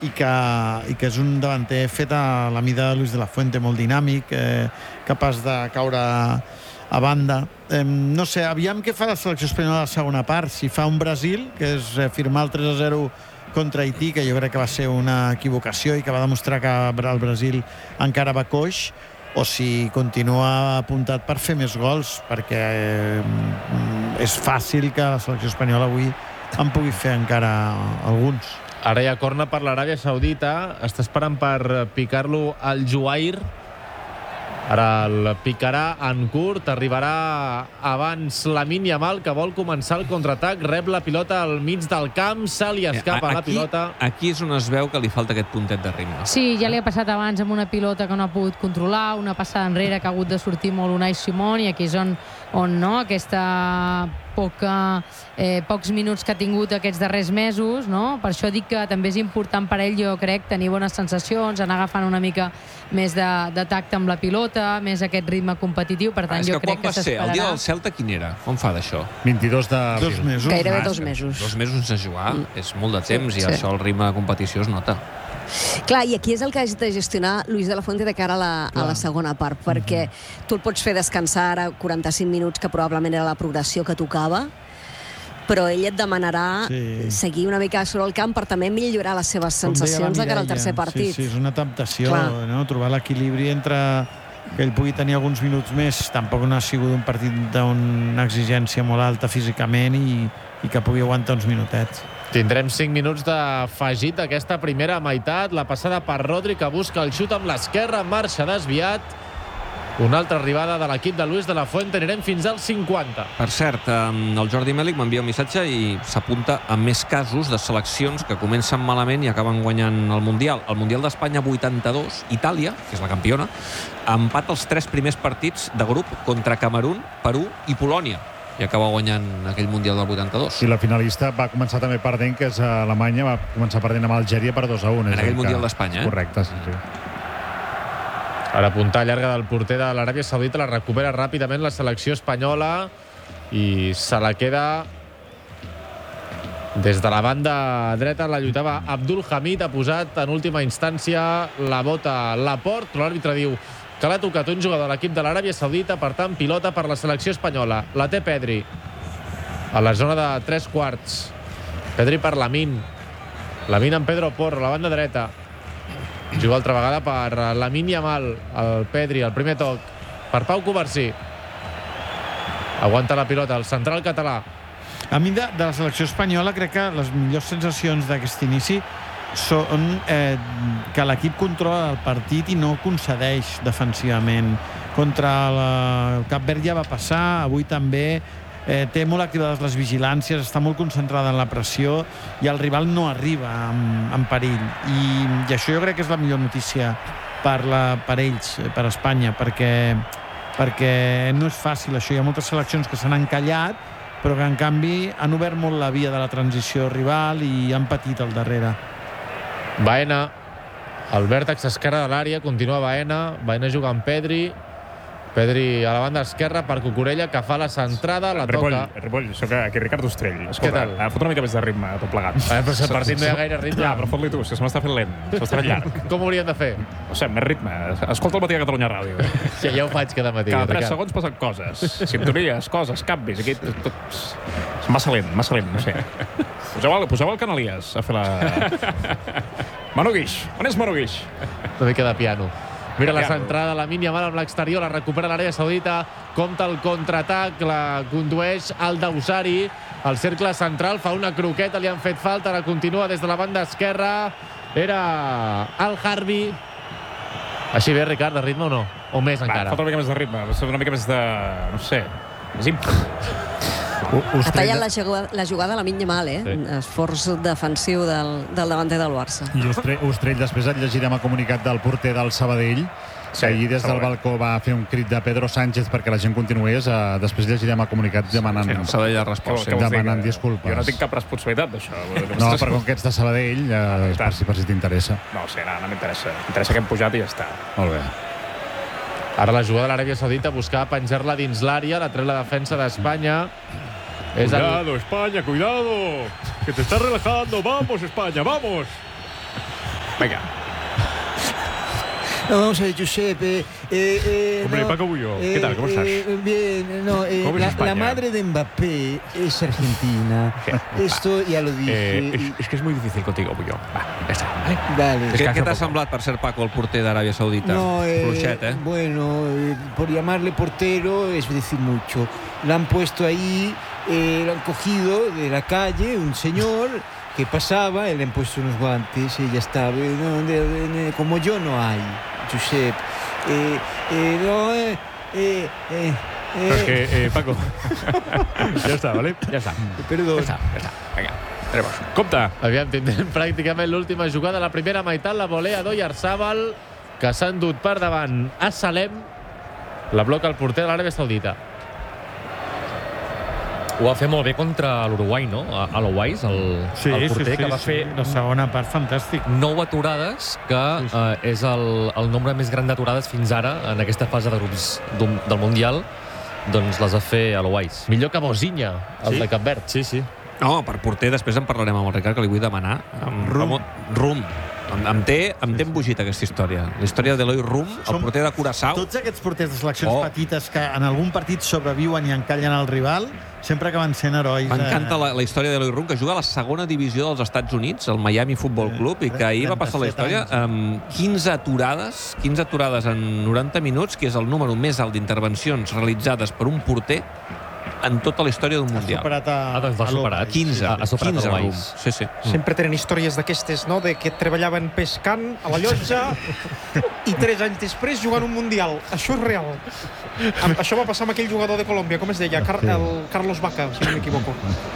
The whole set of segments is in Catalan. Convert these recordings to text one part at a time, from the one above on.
i que és un davanter fet a la mida de Luis de la Fuente, molt dinàmic, capaç de caure a banda. No sé, aviam què fa la selecció espanyola a la segona part, si fa un Brasil, que és firmar el 3-0 contra Haití, que jo crec que va ser una equivocació i que va demostrar que el Brasil encara va coix, o si continua apuntat per fer més gols, perquè és fàcil que la selecció espanyola avui en pugui fer encara alguns. Ara hi ha corna per l'Aràbia Saudita. Està esperant per picar-lo al Juair. Ara el picarà en curt. Arribarà abans Lamine Yamal, que vol començar el contraatac. Rep la pilota al mig del camp. Se li escapa la pilota. Aquí és on es veu que li falta aquest puntet de ritme. Sí, ja li ha passat abans amb una pilota que no ha pogut controlar, una passada enrere que ha hagut de sortir molt Unai Simón, i aquí és on no, aquesta pocs minuts que ha tingut aquests darrers mesos, no? Per això dic que també és important per ell, jo crec, tenir bones sensacions, anar agafant una mica més de tacte amb la pilota, més aquest ritme competitiu, per tant jo crec que s'esperarà. El dia del Celta quin era? Com fa d'això? 22 de... 2 mesos. Gairebé 2 mesos. 2 mesos sense jugar, és molt de temps, i això el ritme de competició es nota. Clar, i aquí és el que hagi de gestionar Luis de la Fuente de cara a la segona part, perquè tu el pots fer descansar ara 45 minuts, que probablement era la progressió que tocava, però ell et demanarà seguir una mica sobre el camp per també millorar les seves sensacions de cara al tercer partit. Sí, és una temptació, no? Trobar l'equilibri entre que ell pugui tenir alguns minuts més. Tampoc no ha sigut un partit d'una exigència molt alta físicament i que pugui aguantar uns minutets. Tindrem 5 minuts d'afegit d'aquesta primera meitat. La passada per Rodri, que busca el xut amb l'esquerra, marxa desviat. Una altra arribada de l'equip de Luis de la Fuente. Anirem fins als 50. Per cert, el Jordi Mèlic m'envia un missatge i s'apunta a més casos de seleccions que comencen malament i acaben guanyant el Mundial. El Mundial d'Espanya 82, Itàlia, que és la campiona, empat els 3 primers partits de grup contra Camerun, Perú i Polònia, i acaba guanyant aquell Mundial del 82. I la finalista va començar també perdent, que és Alemanya, va començar perdent amb Algèria per 2-1. En aquell Mundial d'Espanya, Correcte, sí. Ara punta llarga del porter de l'Aràbia Saudita, la recupera ràpidament la selecció espanyola i se la queda des de la banda dreta. La lluitava Abdul Hamid, ha posat en última instància la bota a Laporte, però l'àrbitre diu que l'ha tocat un jugador de l'equip de l'Aràbia Saudita, per tant pilota per la selecció espanyola. La té Pedri a la zona de 3 quarts. Pedri per Lamine amb Pedro Porro, la banda dreta. Juga altra vegada per Lamine Yamal, el Pedri, el primer toc per Pau Covarsí. Aguanta la pilota el central català. A mi de la selecció espanyola crec que les millors sensacions d'aquest inici són que l'equip controla el partit i no concedeix defensivament. Contra el Cap Verd ja va passar, avui també. Té molt activades les vigilàncies, està molt concentrada en la pressió i el rival no arriba en perill. I això jo crec que és la millor notícia per ells, per Espanya, perquè no és fàcil això. Hi ha moltes seleccions que s'han encallat, però que en canvi han obert molt la via de la transició rival i han patit al darrere. Baena, el vèrtex esquerre de l'àrea, continua Baena juga amb Pedri a la banda esquerra per Cucurella, que fa la centrada, la toca. Ripoll, soc aquí Ricard Ostrell. Què tal? Fot una mica més de ritme a tot plegat. Però el partit no hi ha gaire ritme. Ja, però fot-li tu, que se m'està fent lent. S'està fent llarg. Com ho hauríem de fer? No sé, més ritme. Escolta el matí a Catalunya Ràdio. Sí, ja ho faig cada matí. Cada 3 segons passen coses. Sintonies, coses, canvis. Aquí tot... Massa lent, no sé. Poseu el Canalies a fer la... Manu Guix. On és Manu Guix? Una mica de piano. Mira la centrada, Lamine Yamal amb l'exterior, la recupera l'Aràbia Saudita, compta el contraatac, la condueix al Dausari, al cercle central, fa una croqueta, li han fet falta, la continua des de la banda esquerra, era Al Harbi. Així bé, Ricard, de ritme o no? O més encara? Falta una mica més de ritme, una mica més de... no sé, més ímpetu. Ha tallat la jugada a Lamine Yamal, esforç defensiu del davanter del Barça. I Ostrell, després et llegirem el comunicat del porter del Sabadell, que ahir des del balcó va fer un crit de Pedro Sánchez perquè la gent continués. Després llegirem el comunicat demanant disculpes. Jo no tinc cap responsabilitat d'això. No, però com que ets de Sabadell, per si t'interessa. No sé, no m'interessa. M'interessa que hem pujat i ja està. Molt bé. Ara la jugada de l'Aràbia Saudita buscava penjar-la dins l'àrea, la tret la defensa d'Espanya. Cuidado, España, cuidado. Que te estás relajando. Vamos, España, vamos. Vinga. No, vamos a ver, Giuseppe. Hombre, Paco Bullo, ¿qué tal? ¿Cómo estás? Bien, no, ¿Cómo es España? la madre de Mbappé es argentina. Esto ya lo dije. Es que es muy difícil contigo, Bullo. Va, ya está. Vale. Què t'ha semblat, per ser Paco, el porter d'Aràbia Saudita? No, Fluixet, bueno, por llamarle portero es decir mucho. Lo han puesto ahí, lo han cogido de la calle, un señor que pasaba, le han puesto unos guantes y ya está. Como yo no hay, Josep. Pero es que, Paco... ja està, ¿vale? Ja està. Perdó. Ja està. Vinga, tenemos. Compte. Aviam, tindrem pràcticament l'última jugada de la primera meitat, la volea d'Oyarzabal, que s'ha endut per davant a Salem. La bloca el porter de l'Aràbia Saudita. Ho va fer molt bé contra l'Uruguai, no? A l'Uruguais, el porter que va fer... La segona part, fantàstic. 9 aturades, que és el nombre més gran d'aturades fins ara en aquesta fase de grups del Mundial, doncs les va fer a l'Uruguais. Millor que Mozinha, el de Cap Verd. Sí. No, per porter després en parlarem amb el Ricard, que li vull demanar. Rum. Em té embogit aquesta història. La història d'Eloi Rum, el porter de Curaçao. Tots aquests porters de seleccions petites que en algun partit sobreviuen i encallen el rival, sempre acaben sent herois. M'encanta la història d'Eloi Rum, que juga a la segona divisió dels Estats Units, el Miami Football Club, i que ahir va passar la història amb 15 aturades en 90 minuts, que és el número més alt d'intervencions realitzades per un porter en tota la història d'un Mundial. Doncs l'ha superat. 15 Rum. Sí. Sempre tenen històries d'aquestes, no?, de que treballaven pescant a la llotja i 3 anys després jugant un Mundial. Això és real. Això va passar amb aquell jugador de Colòmbia, com es deia? El Carlos Vaca, si no m'equivoco.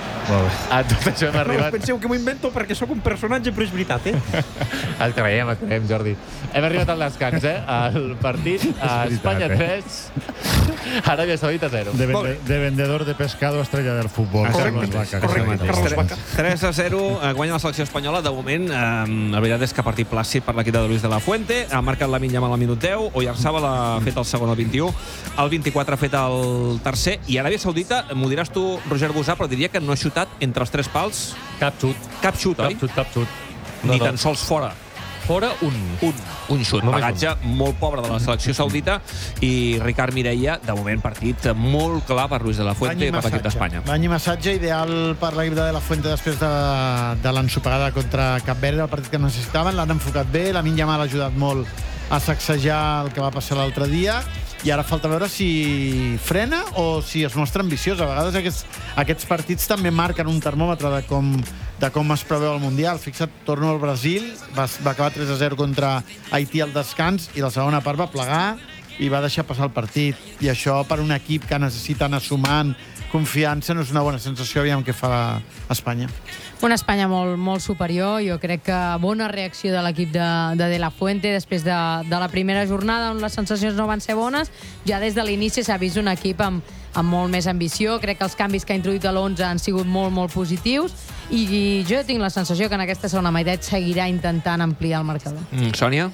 A tot això hem arribat. No penseu que m'ho invento perquè sóc un personatge, però és veritat, El traiem, Jordi. Hem arribat al descans, El partit a Espanya 3, Aràbia Saudita 0. De vendedor de pescado a estrella del futbol. Correcte, Carlos Vaca. 3-0, guanya la selecció espanyola. De moment, la veritat és que partit plàcid per l'equip de Luis de la Fuente. Ha marcat Lamine Yamal al minut 10, Oyarzabal ha fet el segon al 21, el 24 ha fet el tercer, i Aràbia Saudita, m'ho diràs tu, Roger Busà, però diria que no ha xutat entre els 3 pals. Cap xut, oi? Cap xut. Ni tan sols fora. Fora un xut. Bagatge molt pobre de la selecció saudita, i Ricard Mireia, de moment, partit molt clar per Luis de la Fuente i per l'equip d'Espanya. Bany i massatge ideal per l'equip de la Fuente després de l'ensopegada contra Cap Verd, el partit que necessitaven. L'han enfocat bé, Lamine Yamal ha ajudat molt a sacsejar el que va passar l'altre dia, i ara falta veure si frena o si es mostra ambiciós. A vegades aquests partits també marquen un termòmetre de com es preveu el Mundial. Fixa't, torno al Brasil, va acabar 3-0 contra Haití al descans, i la segona part va plegar i va deixar passar el partit. I això, per un equip que necessita anar sumant confiança, no és una bona sensació. Aviam què fa Espanya. Una Espanya molt superior. Jo crec que bona reacció de l'equip de la Fuente després de la primera jornada, on les sensacions no van ser bones. Ja des de l'inici s'ha vist un equip amb molt més ambició. Crec que els canvis que ha introduït a l'11 han sigut molt positius, i jo tinc la sensació que en aquesta segona meitat seguirà intentant ampliar el marcador. Sònia?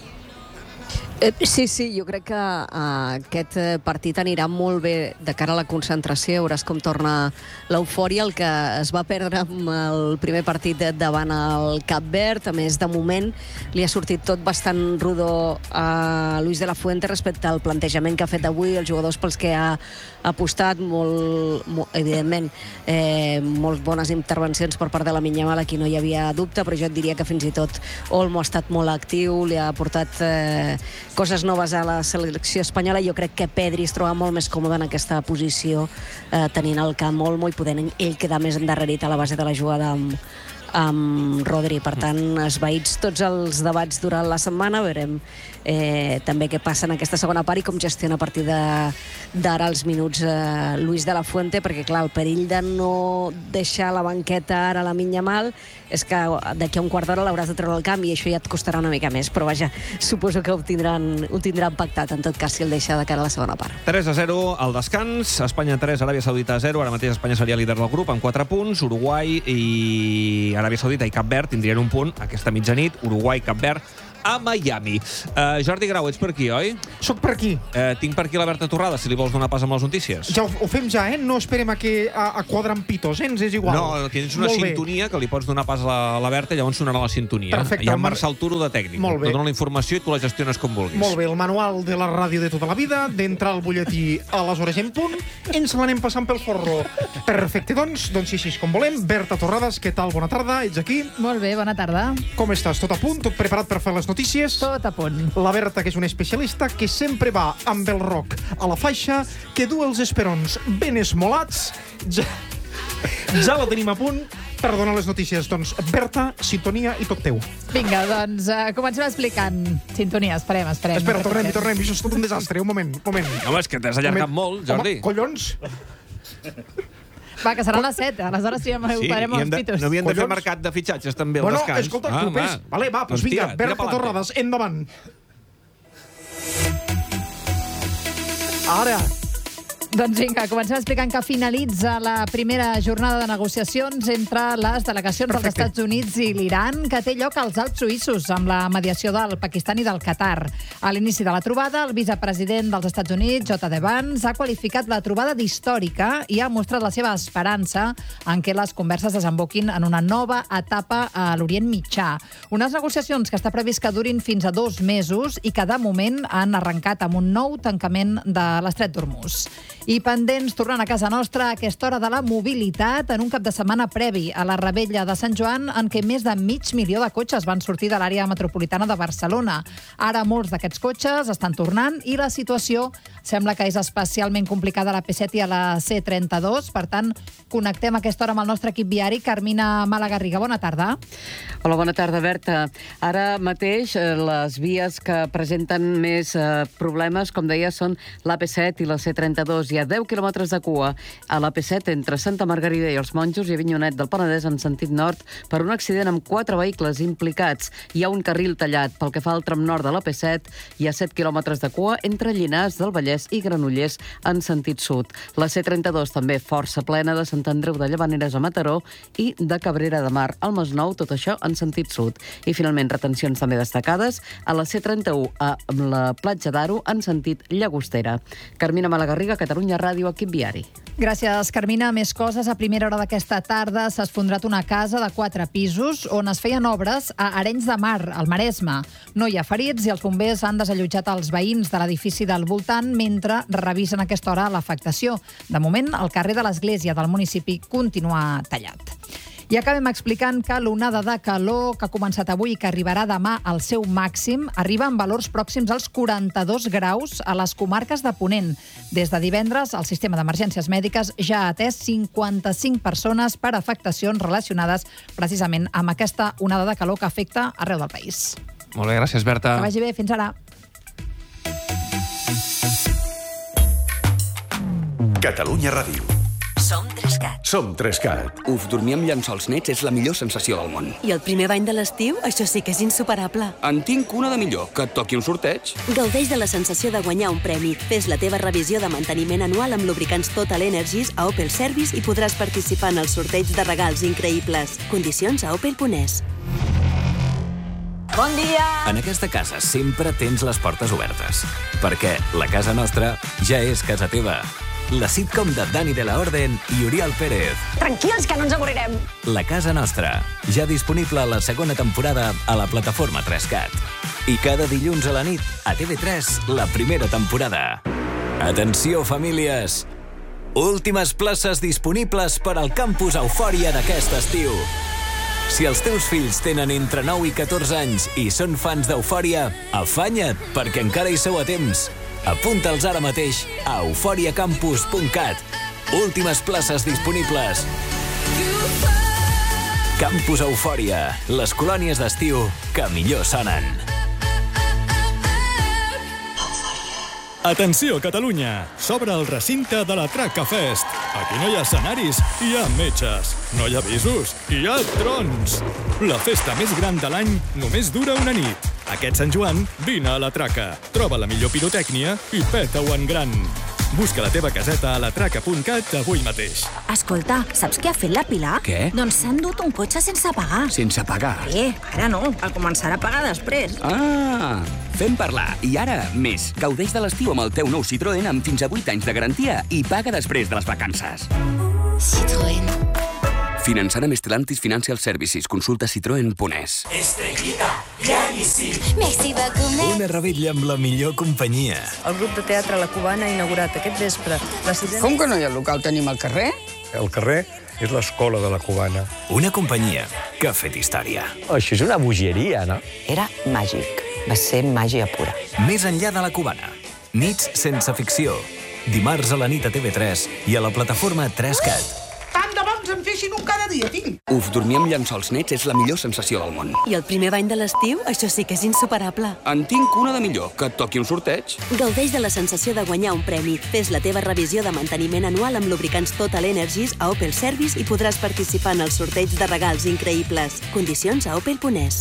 Sí, jo crec que aquest partit anirà molt bé de cara a la concentració. Veuràs com torna l'eufòria, el que es va perdre amb el primer partit davant el Cap Verd. A més, de moment, li ha sortit tot bastant rodó a Luis de la Fuente respecte al plantejament que ha fet avui, els jugadors pels que ha apostat, evidentment, molt bones intervencions per part de Lamine Yamal, aquí no hi havia dubte, però jo et diria que fins i tot Olmo ha estat molt actiu, li ha portat coses noves a la selecció espanyola. Jo crec que Pedri es troba molt més còmode en aquesta posició, tenint el camp Olmo i podent ell quedar més endarrerit a la base de la jugada amb Rodri. Per tant, esvaïts tots els debats durant la setmana. Veurem també què passa en aquesta segona part i com gestiona a partir d'ara els minuts Luis de la Fuente, perquè clar, el perill de no deixar la banqueta ara a Lamine Yamal és que d'aquí a un quart d'hora l'hauràs de treure al camp, i això ja et costarà una mica més, però vaja, suposo que ho tindran pactat en tot cas si el deixa de cara a la segona part. 3-0 al descans, Espanya 3, Aràbia Saudita 0. Ara mateix Espanya seria líder del grup amb 4 punts, Uruguai i Aràbia Saudita i Cap Verd tindrien un punt aquesta mitjanit. Uruguai i Cap Verd a Miami. Jordi Grau, ets per aquí, oi? Soc per aquí. Tinc per aquí la Berta Torrada, si li vols donar pas amb les notícies. Ja ho fem ja, No esperem a quadrar amb pitos, Ens és igual. No, tens una sintonia que li pots donar pas a la Berta i llavors sonarà la sintonia. Perfecte. Hi ha en Marçal Turo de tècnic. Molt bé. Et dona la informació i tu la gestiones com vulguis. Molt bé, el manual de la ràdio de tota la vida, d'entrar al butlletí a les hores en punt, ens l'anem passant pel forro. Perfecte, doncs així com volem. Berta Torrades, què tal? Bona tarda, ets aquí? Molt bé, bona tarda. Com estàs? Tot a punt? Tot preparat per fer les notícies? Tot a punt. La Berta, que és una especialista que sempre va amb el roc a la faixa, que du els esperons ben esmolats. Ja la tenim a punt per donar les notícies. Doncs, Berta, sintonia i tot teu. Vinga, doncs comencem explicant. Sintonia, esperem. Espera, tornem. Això és tot un desastre. Un moment. Home, és que t'has allargat molt, Jordi. Home, collons. Va, que seran les 7. Aleshores sí, parem els pitos. No havien de fer mercat de fitxatges també al descans. Bueno, escolta, clubers. Vale, va, doncs vinga, Berta Torrades, endavant. Ara. Doncs vinga, comencem explicant que finalitza la primera jornada de negociacions entre les delegacions dels Estats Units i l'Iran, que té lloc als Alps suïssos, amb la mediació del Pakistan i del Qatar. A l'inici de la trobada, el vicepresident dels Estats Units, J.D. Vance, ha qualificat la trobada d'històrica i ha mostrat la seva esperança en què les converses desemboquin en una nova etapa a l'Orient Mitjà. Unes negociacions que està previst que durin fins a 2 mesos i que, de moment, han arrencat amb un nou tancament de l'Estret d'Hormuz. I pendents, tornant a casa nostra, a aquesta hora de la mobilitat, en un cap de setmana previ a la Rebella de Sant Joan, en què més de 500.000 de cotxes van sortir de l'àrea metropolitana de Barcelona. Ara molts d'aquests cotxes estan tornant i la situació sembla que és especialment complicada a la P7 i a la C32. Per tant, connectem a aquesta hora amb el nostre equip viari. Carmina Malagarriga, bona tarda. Hola, bona tarda, Berta. Ara mateix les vies que presenten més problemes, com deia, són la P7 i la C32. Hi ha 10 quilòmetres de cua a la P7 entre Santa Margarida i els Monjos i Avinyonet del Penedès en sentit nord per un accident amb 4 vehicles implicats. Hi ha un carril tallat. Pel que fa al tram nord de la P7, hi ha 7 quilòmetres de cua entre Llinars del Vallès i Granollers en sentit sud. La C32 també força plena de Sant Andreu de Llavaneres a Mataró i de Cabrera de Mar al Masnou, tot això en sentit sud. I finalment, retencions també destacades a la C31 a la Platja d'Aro en sentit Llagostera. Carmina Malagarriga, Catalunya Ràdio, equip viari. Gràcies, Carmina. Més coses. A primera hora d'aquesta tarda s'ha esfondrat una casa de 4 pisos on es feien obres a Arenys de Mar, al Maresme. No hi ha ferits i els bombers han desallotjat els veïns de l'edifici del voltant mentre revisen a aquesta hora l'afectació. De moment, el carrer de l'Església del municipi continua tallat. I acabem explicant que l'onada de calor que ha començat avui i que arribarà demà al seu màxim arriba amb valors pròxims als 42 graus a les comarques de Ponent. Des de divendres, el sistema d'emergències mèdiques ja ha atès 55 persones per afectacions relacionades precisament amb aquesta onada de calor que afecta arreu del país. Molt bé, gràcies, Berta. Que vagi bé, fins ara. Catalunya Ràdio. Som 3CAT. Som 3CAT. Uf, dormir amb llençols nets és la millor sensació del món. I el primer bany de l'estiu, això sí que és insuperable. En tinc una de millor, que et toqui un sorteig. Gaudeix de la sensació de guanyar un premi. Fes la teva revisió de manteniment anual amb lubricants Total Energies a Opel Service i podràs participar en el sorteig de regals increïbles. Condicions a opel.es. Bon dia! En aquesta casa sempre tens les portes obertes, perquè la casa nostra ja és casa teva. La sitcom de Dani de la Orden i Oriol Pérez. Tranquils, que no ens avorrirem. La casa nostra, ja disponible a la segona temporada a la plataforma 3CAT. I cada dilluns a la nit, a TV3, la primera temporada. Atenció, famílies! Últimes places disponibles per al campus Eufòria d'aquest estiu. Si els teus fills tenen entre 9 i 14 anys i són fans d'Eufòria, afanya't, perquè encara hi sou a temps. Apunta'ls ara mateix a euforiacampus.cat. Últimes places disponibles. Campus Eufòria, les colònies d'estiu que millor sonen. Atenció, Catalunya! S'obre el recinte de la Traca Fest. Aquí no hi ha escenaris, hi ha metges. No hi ha avisos, hi ha trons. La festa més gran de l'any només dura una nit. Aquest Sant Joan, vine a la Traca. Troba la millor pirotècnia i peta-ho en gran. Busca la teva caseta a latraca.cat avui mateix. Escolta, saps què ha fet la Pilar? Què? Doncs s'ha endut un cotxe sense pagar. Sense pagar? Ara no, el començarà a pagar després. Ah, fem parlar. I ara, més. Gaudeix de l'estiu amb el teu nou Citroën amb fins a 8 anys de garantia i paga després de les vacances. Citroën. Finançant amb Stellantis Financial Services. Consulta citroen.es. Estrellita, claríssim. Merci beaucoup. Una revetlla amb la millor companyia. El grup de teatre La Cubana ha inaugurat aquest vespre la sisena... Com que no hi ha local tenim al carrer? El carrer és l'escola de La Cubana. Una companyia que ha fet història. Això és una bogeria, no? Era màgic. Va ser màgia pura. Més enllà de La Cubana. Nits sense ficció. Dimarts a la nit a TV3 i a la plataforma 3CAT. Tant de bons em feixin un cada dia, tinc. Uf, dormir amb llençols nets és la millor sensació del món. I el primer bany de l'estiu, això sí que és insuperable. En tinc una de millor, que et toqui un sorteig. Gaudeix de la sensació de guanyar un premi. Fes la teva revisió de manteniment anual amb lubricants Total Energies a Opel Service i podràs participar en el sorteig de regals increïbles. Condicions a opel.es.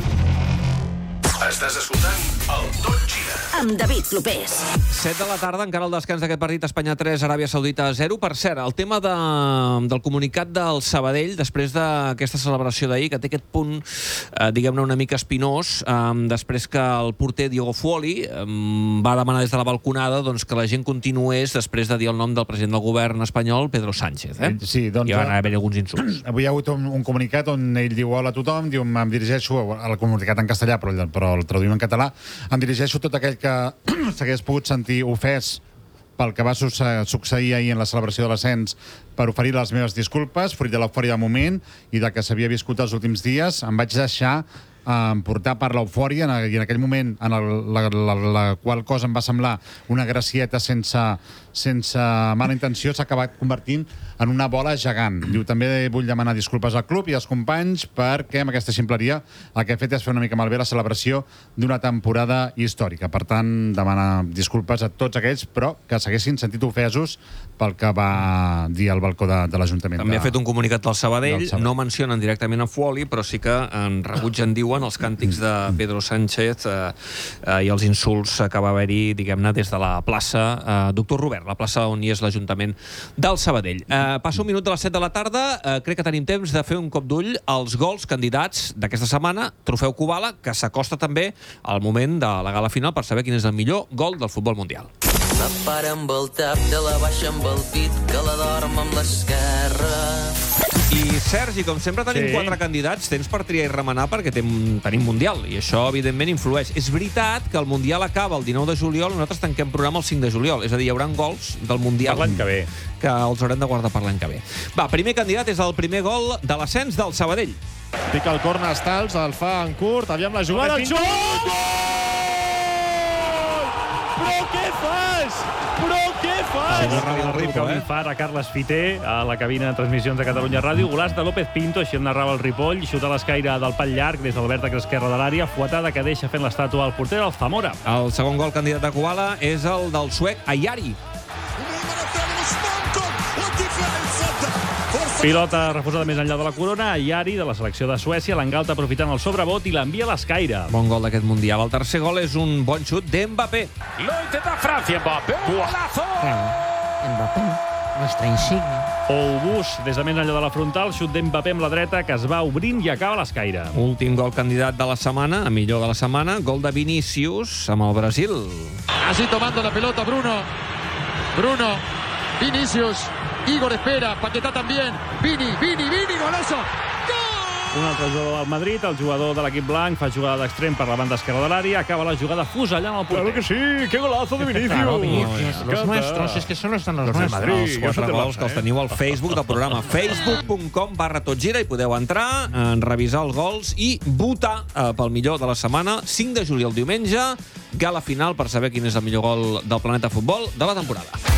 Estàs escoltant el Tot Gira. Amb David Clopés. 7 de la tarda, encara el descans d'aquest partit, Espanya 3, Aràbia Saudita 0. Per cert, el tema del comunicat del Sabadell, després d'aquesta celebració d'ahir, que té aquest punt, diguem-ne, una mica espinós, després que el porter Diogo Fuoli va demanar des de la balconada doncs, que la gent continués després de dir el nom del president del govern espanyol, Pedro Sánchez. Sí, doncs, hi van haver alguns insults. Avui hi ha hagut un comunicat on ell diu hola a tothom, diu em dirigeixo al comunicat en castellà, però el traduïm en català, em dirigeixo a tot aquell que s'hagués pogut sentir ofès pel que va succeir ahir en la celebració de l'ascens per oferir les meves disculpes, fruit de l'eufòria de moment i de que s'havia viscut els últims dies. Em vaig deixar portar per l'eufòria i en aquell moment en la qual cosa em va semblar una gracieta sense mala intenció s'ha acabat convertint en una bola gegant. Diu, també vull demanar disculpes al club i als companys perquè amb aquesta ximpleria el que he fet és fer una mica malbé la celebració d'una temporada històrica. Per tant, demanar disculpes a tots aquells però que s'haguessin sentit ofesos pel que va dir al balcó de l'Ajuntament. També ha fet un comunicat del Sabadell, no mencionen directament a Fuoli, però sí que en rebutgen, diuen, els càntics de Pedro Sánchez i els insults que va haver-hi, diguem-ne, des de la plaça Doctor Robert, la plaça on hi és l'Ajuntament del Sabadell. Passa un minut de les 7 de la tarda, crec que tenim temps de fer un cop d'ull als gols candidats d'aquesta setmana, Trofeu Kubala, que s'acosta també al moment de la gala final per saber quin és el millor gol del futbol mundial. La para amb el tap, de la baixa amb el pit, que la dorm amb l'esquerra. I, Sergi, com sempre tenim 4 candidats, tens per triar i remenar perquè tenim Mundial, i això, evidentment, influeix. És veritat que el Mundial acaba el 19 de juliol, nosaltres tanquem programa el 5 de juliol, és a dir, hi haurà gols del Mundial... Per l'any que ve. Que els haurem de guardar per l'any que ve. Va, primer candidat és el primer gol de l'ascens del Sabadell. Pica el corna Stals, el fa en curt, aviam la jugada, el xut! Però què fas? Però què fas? El Rip que avui fa a Carles Fiter a la cabina de transmissions de Catalunya Ràdio. Golaç de López Pinto, així en narrava el Ripoll. Xuta a l'escaire del pal llarg des del vèrtex esquerre de l'àrea. Fuetada que deixa fent l'estàtua al porter del Zamora. El segon gol candidat de Kubala és el del suec Ayari. Pilota refusada més enllà de la corona. Ayari, de la selecció de Suècia, l'engalta aprofitant el sobrevot i l'envia a l'escaire. Bon gol d'aquest Mundial. El tercer gol és un bon xut d'Mbappé. Lo intenta Francia, Mbappé. Golazo! Mbappé, nostre insignia. Oubús, des de més enllà de la frontal, xut d'Mbappé amb la dreta, que es va obrint i acaba a l'escaire. Últim gol candidat de la setmana, a millor de la setmana, gol de Vinícius amb el Brasil. Así tomando la pelota Bruno, Vinícius, Igor espera, Paquetá también, Vini, golazo! Un altre jugador del Madrid, el jugador de l'equip blanc, fa jugada d'extrem per la banda esquerra de l'àrea, acaba la jugada fusellant el porter. Claro que sí, qué golazo de Vinícius! Claro, Vinícius, los nuestros, es que solo están los nuestros. Els 4 gols que els teniu al Facebook del programa, facebook.com/totgira, i podeu entrar, revisar els gols i votar pel millor de la setmana. 5 de juliol, diumenge, gala final per saber quin és el millor gol del Planeta Futbol de la temporada.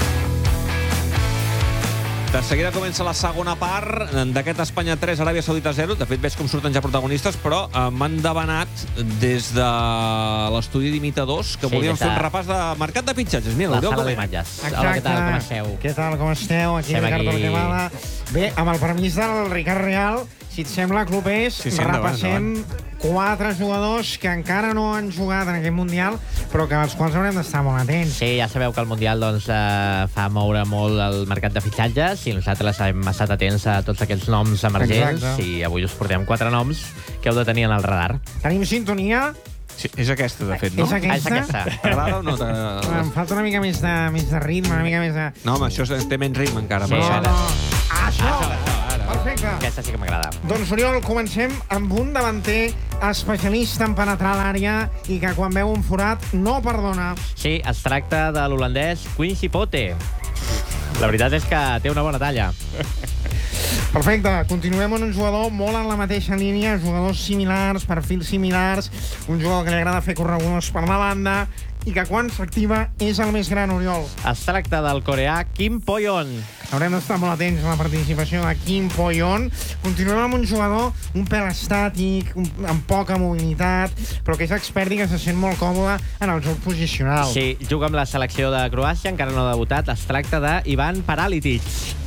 De seguida comença la segona part d'aquest Espanya 3, Aràbia Saudita 0. De fet, veig com surten ja protagonistes, però m'han demanat des de l'estudi d'imitadors que volien fer un repàs de mercat de fitxatges. Mira, la sala d'imatges. Hola, què tal, com esteu? Què tal, com esteu? Aquí Ricardo Guatemala. Bé, amb el permís del Ricard Real, si et sembla, clubers, repassem 4 jugadors que encara no han jugat en aquest Mundial, però que als quals haurem d'estar molt atents. Sí, ja sabeu que el Mundial doncs, fa moure molt el mercat de fitxatges i nosaltres hem estat atents a tots aquests noms emergents. Exacte. I avui us portem 4 noms que heu de tenir en el radar. Tenim sintonia? Sí, és aquesta, de fet, no? És aquesta? T'agrada o no? Em falta una mica més de ritme, una mica més de... No, home, això té menys ritme encara. Sí, Això! Perfecte. Aquesta sí que m'agrada. Doncs, Oriol, comencem amb un davanter especialista en penetrar l'àrea i que quan veu un forat no perdona. Sí, es tracta de l'holandès Quincy Pote. La veritat és que té una bona talla. Perfecte, continuem amb un jugador molt en la mateixa línia, jugadors similars, perfils similars, un jugador que li agrada fer corregudes per la banda i que quan s'activa és el més gran, Oriol. Es tracta del coreà Kim Po-yeon. Haurem d'estar molt atents a la participació de Kim Po-yeon. Continuem amb un jugador un pèl estàtic, amb poca mobilitat, però que és expert i que se sent molt còmode en el joc posicional. Sí, juga amb la selecció de Croàcia, encara no ha debutat. Es tracta d'Ivan Paralitic.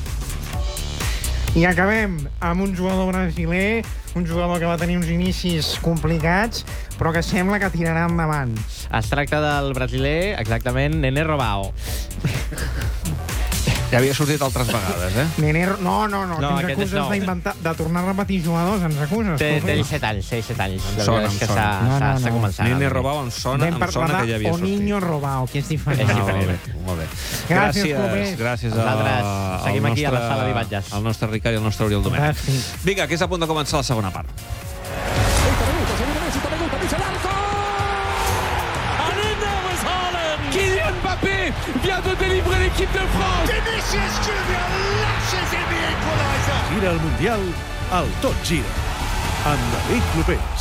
I acabem amb un jugador brasiler, un jugador que va tenir uns inicis complicats, però que sembla que tirarà endavant. Es tracta del brasiler, exactament, Nene Robao. Ja havia sortit altres vegades, eh? No, ens acuses de tornar a repetir jugadors, ens acuses. Té 7 anys, 7 anys. Em sona. S'ha començat. Nene Robao em sona que ja havia sortit. O Niño Robao, que és diferent. Molt bé. Gràcies, seguim aquí a la sala d'imatges. El nostre Ricard i el nostre Oriol Domènech. Vinga, que és a punt de començar la segona part. Kylian Mbappé vient de délivrer l'équipe de France. Vinicius Junior lâche the equalizer. Gira el Mundial al Tot Gira, amb David Clopés.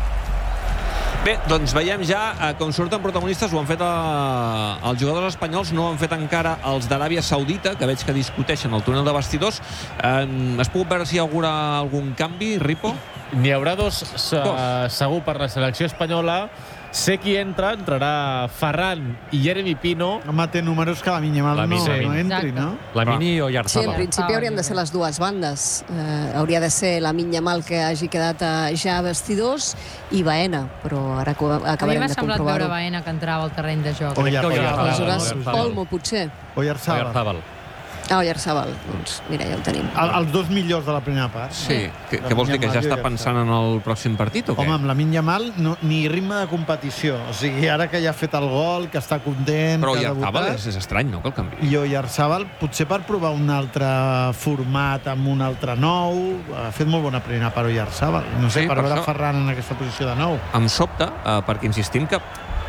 Bé, doncs veiem ja com surten protagonistes. Ho han fet els jugadors espanyols, no ho han fet encara els d'Aràbia Saudita, que veig que discuteixen el túnel de vestidors. Has pogut veure si hi haurà algun canvi, Ripo? N'hi haurà dos segur per la selecció espanyola. Sé qui entrarà Ferran i Jeremy Pino. Home, té números que la Minyamal no entri, no? Lamini o Sí, Oyarzabal. en principi haurien de ser les dues bandes. Hauria de ser la Minyamal que hagi quedat ja a vestidors i Baena, però ara acabarem de comprovar-ho. A mi m'ha semblat veure Baena que entrava al terreny de joc. Aleshores, Olmo, potser. Oyarzabal. Oyarzabal. Doncs mira, ja ho tenim. Els dos millors de la primera part. Sí. Què vols dir, que ja està pensant en el pròxim partit o què? Home, amb la Minyamal ni ritme de competició. O sigui, ara que ja ha fet el gol, que està content... Però Oyarzabal és estrany, no?, que el canvi. I Oyarzabal, potser per provar un altre format amb un altre nou. Ha fet molt bona primera part Oyarzabal. No sé, per veure Ferran en aquesta posició de nou. Em sobta, perquè insistim que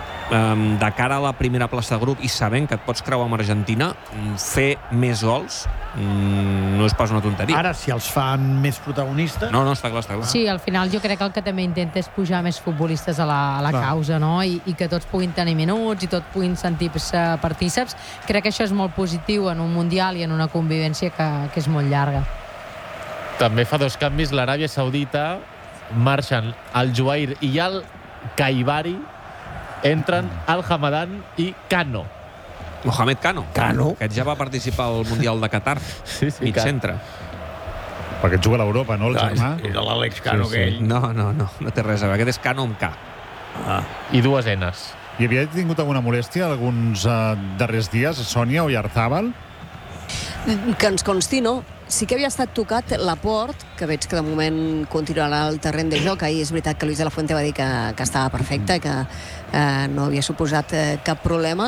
de cara a la primera plaça de grup i sabent que et pots creuar amb Argentina, fer més gols no és pas una tonteria. Ara, si els fan més protagonistes... No, està clar. Sí, al final jo crec que el que també intenta és pujar més futbolistes a la causa, no? I que tots puguin tenir minuts i tots puguin sentir-se partíceps. Crec que això és molt positiu en un Mundial i en una convivència que és molt llarga. També fa dos canvis l'Aràbia Saudita. Marxen el Juair i el Kaibari. Entren el Hamadan i Cano. Mohamed Cano. Aquest ja va participar al Mundial de Qatar. Mig centre. Perquè juga a l'Europa, no, el germà? Era l'Àlex Cano, aquell. No té res a veure. Aquest és Cano amb K. I dues Ns. I havia tingut alguna molèstia alguns darrers dies, Sònia Oyarzabal? Que ens consti, no. Sí que havia estat tocat Laporte, que veig que de moment continuarà al terreny de joc. Ahir és veritat que Luis de la Fuente va dir que estava perfecte, que no havia suposat cap problema,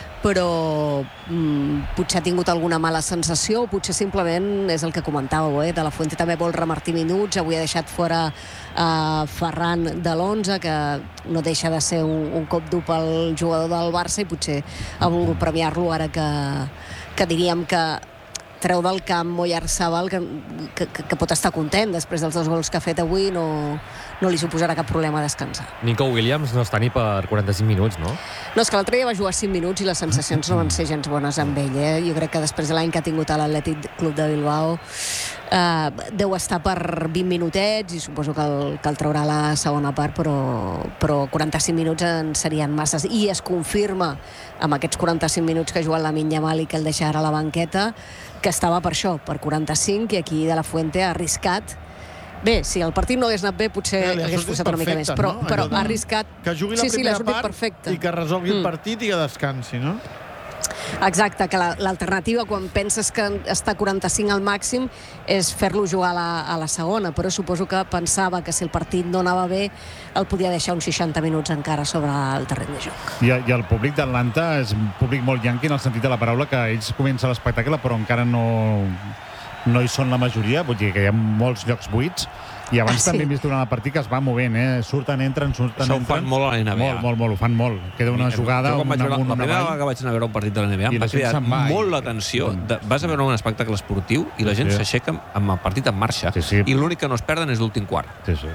però potser ha tingut alguna mala sensació, o potser simplement és el que comentàveu, de la Fuente també vol remartir minuts. Avui ha deixat fora Ferran de l'11, que no deixa de ser un cop dur pel jugador del Barça, i potser ha volgut premiar-lo ara que diríem que treu del camp Oyarzabal, que pot estar content després dels 2 gols que ha fet avui. No li suposarà cap problema descansar. Nico Williams no està ni per 45 minuts, no? No, és que l'altre dia va jugar 5 minuts i les sensacions no van ser gens bones amb ell. Jo crec que després de l'any que ha tingut a l'Atlètic Club de Bilbao deu estar per 20 minutets i suposo que el traurà a la segona part, però 45 minuts en serien masses. I es confirma amb aquests 45 minuts que ha jugat Lamine Yamal i que el deixarà a la banqueta, que estava per això, per 45, i aquí de la Fuente ha arriscat Bé, si el partit no hagués anat bé, potser hagués forçat una mica més. Però ha arriscat... Que jugui la primera part i que resolgui el partit i que descansi, no? Exacte, que l'alternativa quan penses que està 45 al màxim és fer-lo jugar a la segona, però suposo que pensava que si el partit no anava bé el podia deixar uns 60 minuts encara sobre el terreny de joc. I el públic d'Atlanta és un públic molt yanqui en el sentit de la paraula, que ells comencen l'espectacle però encara no hi són la majoria, vull dir que hi ha molts llocs buits. I abans també hem vist durant el partit que es va movent, Surten, entren. Això ho fan molt a la NBA. Molt, ho fan molt. Queda una jugada, la primera vegada que vaig anar a veure un partit de la NBA em va cridar molt l'atenció. Vas a veure un espectacle esportiu i la gent s'aixeca amb el partit en marxa. I l'únic que no es perden és l'últim quart.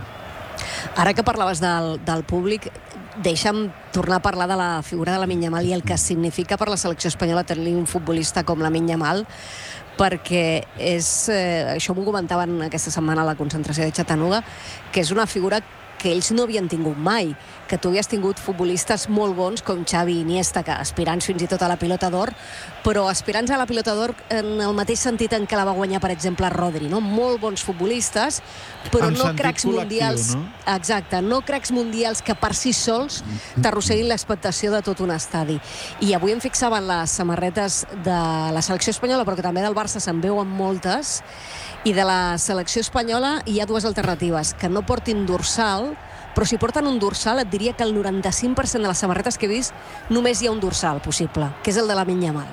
Ara que parlaves del públic, deixa'm tornar a parlar de la figura de Lamine Yamal i el que significa per la selecció espanyola tenir un futbolista com Lamine Yamal, perquè això m'ho comentaven aquesta setmana a la concentració de Chattanooga, que és una figura que ells no havien tingut mai, que tu havies tingut futbolistes molt bons com Xavi i Iniesta, que aspirants fins i tot a la pilota d'or, però aspirants a la pilota d'or en el mateix sentit en què la va guanyar, per exemple, Rodri, no? Molt bons futbolistes, però no cracs mundials. Exacte, no cracs mundials que per si sols t'arrosseguin l'expectació de tot un estadi. I avui em fixava en les samarretes de la selecció espanyola, però que també del Barça se'n veuen moltes, i de la selecció espanyola hi ha dues alternatives, que no portin dorsal, però si porten un dorsal et diria que el 95% de les samarretes que he vist només hi ha un dorsal possible, que és el de Lamine Yamal.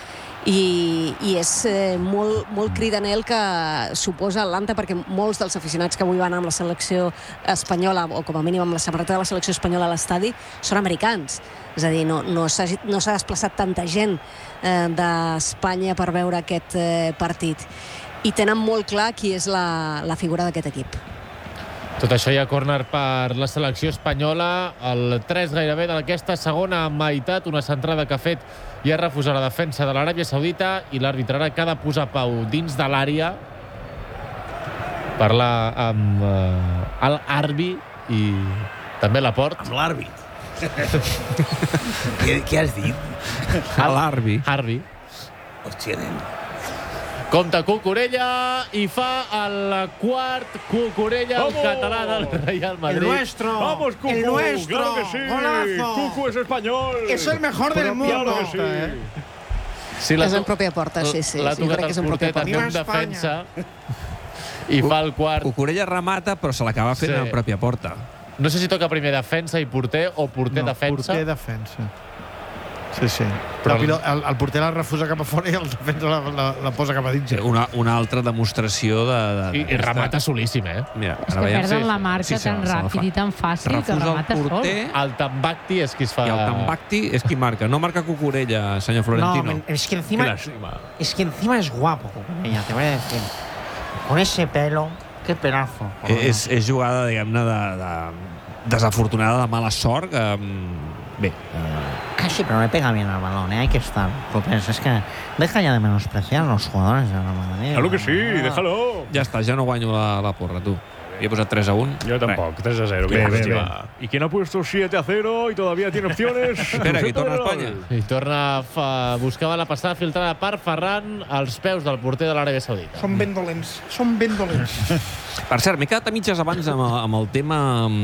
I és molt cridaner el que suposa Atlanta, perquè molts dels aficionats que avui van amb la selecció espanyola, o com a mínim amb la samarreta de la selecció espanyola a l'estadi, són americans. És a dir, no s'ha desplaçat tanta gent d'Espanya per veure aquest partit. I tenen molt clar qui és la figura d'aquest equip. Tot això hi ha córner per la selecció espanyola, el 3 gairebé d'aquesta segona meitat, una centrada que ha fet i ha refusat la defensa de l'Aràbia Saudita, i l'àrbitre ara que ha de posar pau dins de l'àrea, parlar amb l'Arbi i també Laporte. Amb l'Arbi. Què has dit? L'Arbi. Arbi. Hòstia, nen. Compte Cucurella i fa el quart. Cucurella, el català del Real Madrid. El nuestro. Vamos, Cucu. El nuestro. Claro que sí. Golazo. Cucu es español. Es el mejor del mundo. Sí, és en pròpia porta, sí. L'ha tocat el porter també en defensa i fa el quart. Cucurella remata, però se l'acaba fent en pròpia porta. No sé si toca primer defensa i porter o porter-defensa. No, porter-defensa. Sí. Però el porter la refusa cap a fora i el defensa la posa cap a dins. Una altra demostració de... I remata solíssim, Mira, és que perden la marca tan ràpid i tan fàcil que remata sol. El Tambacti és qui es fa... I el Tambacti és qui marca. No marca Cucurella, senyor Florentino. No, es que encima es guapo, Cucurella, te voy a decir. Con ese pelo, qué pedazo. És jugada, diguem-ne, desafortunada, de mala sort. Bé. Sí, pero le pega bien al balón, hay que estar propenso. Es que deja ya de menospreciar a los jugadores de la Madrid. Claro que sí, déjalo. Ja està, ja no guanyo la porra, tu. He posat 3-1. Yo tampoco, 3-0. ¿Y quién ha puesto 7-0 y todavía tiene opciones? Espera, que torna a Espanya. I torna buscava la passada filtrada per Ferran als peus del porter de l'Aràbia Saudita. Són ben dolents. Per cert, m'he quedat a mitges abans amb el tema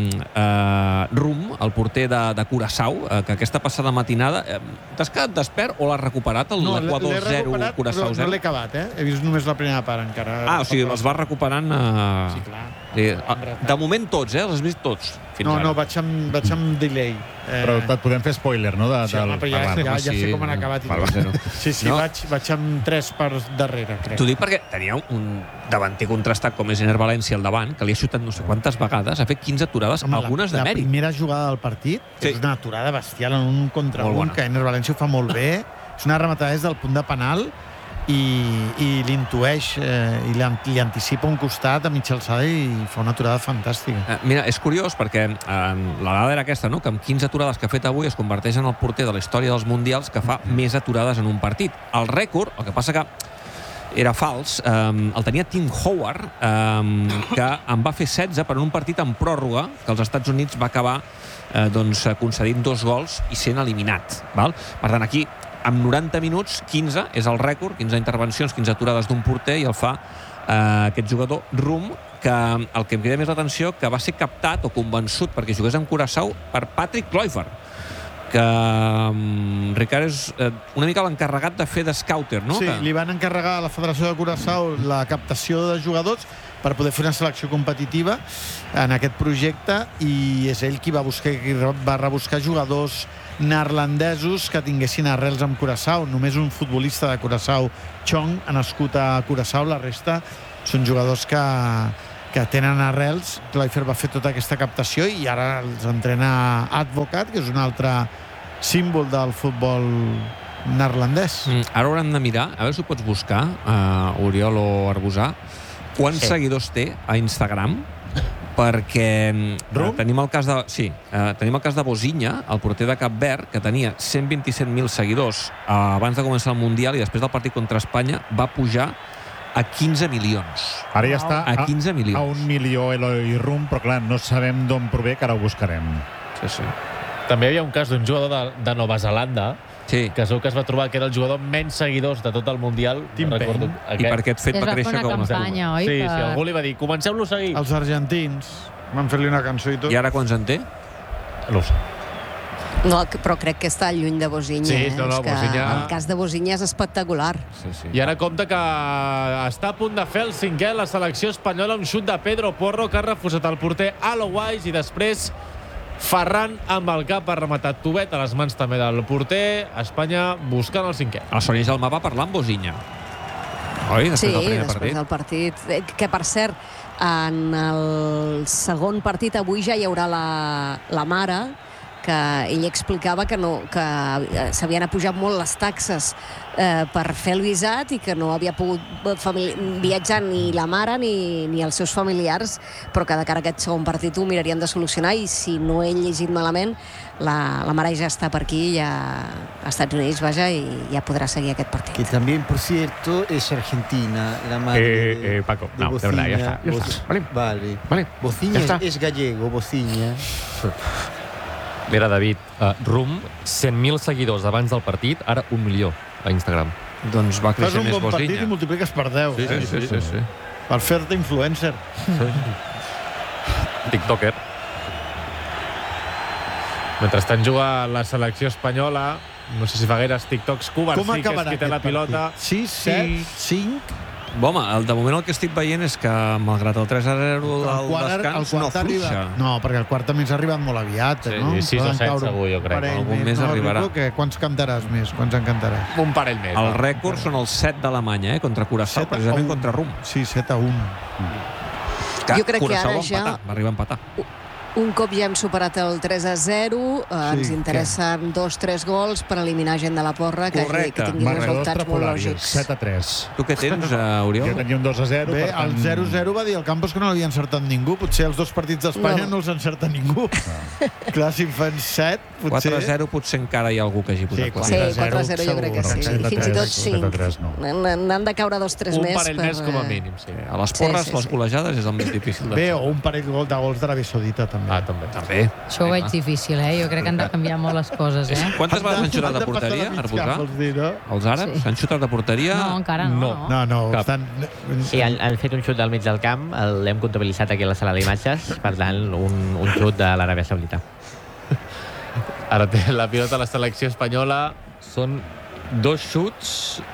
Rum, el porter de Curaçao, que aquesta passada matinada... T'has quedat despert o l'has recuperat, l'Equador 0, Curaçao 0? No l'he acabat, He vist només la primera part encara. O sigui, els vas recuperant... Sí, clar. De moment tots, els has vist tots. No, vaig amb delay. Però et podem fer spoiler, no? Sí, home, però ja sé com han acabat. Sí, vaig amb 3 parts darrere, crec. T'ho dic perquè tenia un davanter contrastat com és Ener València al davant, que li ha xutat no sé quantes vegades, ha fet 15 aturades, algunes de mèrit. La primera jugada del partit és una aturada bestial en un contra un, que Ener València ho fa molt bé. És una rematada des del punt de penal i l'intueix i li anticipa un costat a mitja alçada i fa una aturada fantàstica. Mira, és curiós perquè la dada era aquesta, no? Que amb 15 aturades que ha fet avui es converteix en el porter de la història dels Mundials que fa més aturades en un partit. El rècord, el que passa que era fals, el tenia Tim Howard, que en va fer 16 per un partit en pròrroga, que els Estats Units va acabar concedint 2 gols i sent eliminat. Val? Per tant, aquí amb 90 minuts, 15 és el rècord, 15 intervencions, 15 aturades d'un porter, i el fa aquest jugador Rum, que el que em crida més l'atenció que va ser captat o convençut perquè jugués amb Curaçao per Patrick Kluivert, que Ricard és una mica l'encarregat de fer de scouter, no? Sí, li van encarregar a la Federació de Curaçao la captació de jugadors per poder fer una selecció competitiva en aquest projecte, i és ell qui va rebuscar jugadors neerlandesos que tinguessin arrels amb Curaçao. Només un futbolista de Curaçao, Chong, ha nascut a Curaçao, la resta són jugadors que tenen arrels. Kluivert va fer tota aquesta captació i ara els entrena Advocat, que és un altre símbol del futbol neerlandès. Ara haurem de mirar, a veure si ho pots buscar, Oriol o Arbusà, quants seguidors té a Instagram, perquè tenim el cas de Bozinha, el porter de Cap Verd, que tenia 127.000 seguidors abans de començar el Mundial, i després del partit contra Espanya va pujar a 15 milions. Ara ja està a 15 milions. A 1 milió Eloi Rum, però clar, no sabem d'on prové, que ara ho buscarem. Sí. També hi havia un cas d'un jugador de Nova Zelanda, que es veu que es va trobar que era el jugador menys seguidors de tot el Mundial. I per aquest fet va créixer com a campanya, oi? Sí, algú li va dir, comenceu-lo a seguir. Els argentins van fer-li una cançó i tot. I ara quants en té? No ho sé. No, però crec que està lluny de Bozinha. Sí, Bozinha... El cas de Bozinha és espectacular. I ara compta que està a punt de fer el 5è la selecció espanyola, un xut de Pedro Porro que ha refusat el porter Alois, i després Ferran amb el cap ha rematat Tubet a les mans també del porter. Espanya buscant el 5è. El Sònia Gelmà va parlar amb Bozinha. Oi? Després del partit. Que, per cert, en el segon partit avui ja hi haurà la mare, que ell explicava que s'havien apujat molt les taxes per fer el visat i que no havia pogut viatjar ni la mare ni els seus familiars, però que de cara a aquest segon partit ho mirarien de solucionar, i si no he llegit malament, la mare ja està per aquí, ja a Estats Units, vaja, i ja podrà seguir aquest partit. Que también, por cierto, es argentina, la madre Paco, de no, de verdad, ya está. Vale. Bozinha es gallego, Bozinha. Mira, David, Rum, 100.000 seguidors abans del partit, ara 1 milió a Instagram. Doncs va créixer més Bozinha. Fas un bon partit i multipliques per 10. Sí. Per fer-te influencer. TikToker. Mentrestant juga la selecció espanyola, no sé si fa gaires TikToks, Cubarsí, que és qui té la pilota. 6, 7, 5... Home, de moment el que estic veient és que, malgrat el 3-0 del descans, no fluixa. No, perquè el quart també s'ha arribat molt aviat, no? 6 o 7 segur, jo crec. Algun més arribarà. Quants cantaràs més? Quants en cantaràs? Un parell més. El rècord són els 7 d'Alemanya, contra Curaçao, precisament contra Rum. Sí, 7-1. Jo crec que ara ja... Va arribar a empatar. Un cop ja hem superat el 3-0, ens interessen 2-3 gols per eliminar gent de la porra, que tingui resultats molt lògics. 7-3. Tu què tens, Oriol? Jo tenia un 2-0. Bé, el 0-0 va dir el Campos que no l'havia encertat ningú. Potser els dos partits d'Espanya no els encerta ningú. Clar, si en fan 7, potser... 4-0 potser encara hi ha algú que hagi posat 4-0. Sí, 4-0 jo crec que sí. Fins i tot 5. N'han de caure 2-3 més. Un parell més com a mínim, sí. A les porres, les golejades, és el més difícil. Bé, o un parell de gols d'Aràbia Saudita, també. També. Això ho veig difícil, Jo crec que han de canviar molt les coses, Quantes vegades han xutat de porteria, Arbusà? Els àrabs han xutat de porteria? No, encara no. No. Sí, han fet un xut del mig del camp, l'hem comptabilitzat aquí a la sala d'imatges, per tant, un xut de l'Aràbia Saudita. Ara té la pilota a la selecció espanyola. Són 2 xuts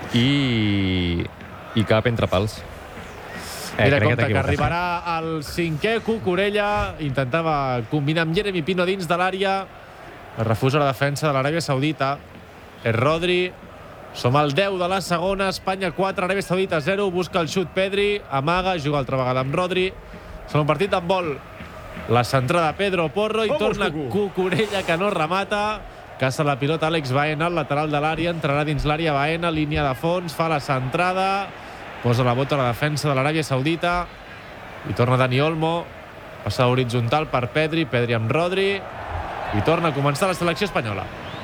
i cap entre pals. Mira, compte que arribarà al 5è. Cucurella intentava combinar amb Jeremy Pino dins de l'àrea. Es refusa la defensa de l'Aràbia Saudita. És Rodri. Som al 10 de la segona. Espanya 4, Aràbia Saudita 0. Busca el xut Pedri. Amaga, juga altra vegada amb Rodri. Som un partit amb vol. La centrada Pedro Porro i torna Cucurella, que no remata. Caça la pilota Àlex Baena, al lateral de l'àrea. Entrarà dins l'àrea Baena, línia de fons. Fa la centrada. Posa la bota a la defensa de l'Aràbia Saudita i torna Dani Olmo, passa horitzontal per Pedri amb Rodri, i torna a començar la selecció espanyola.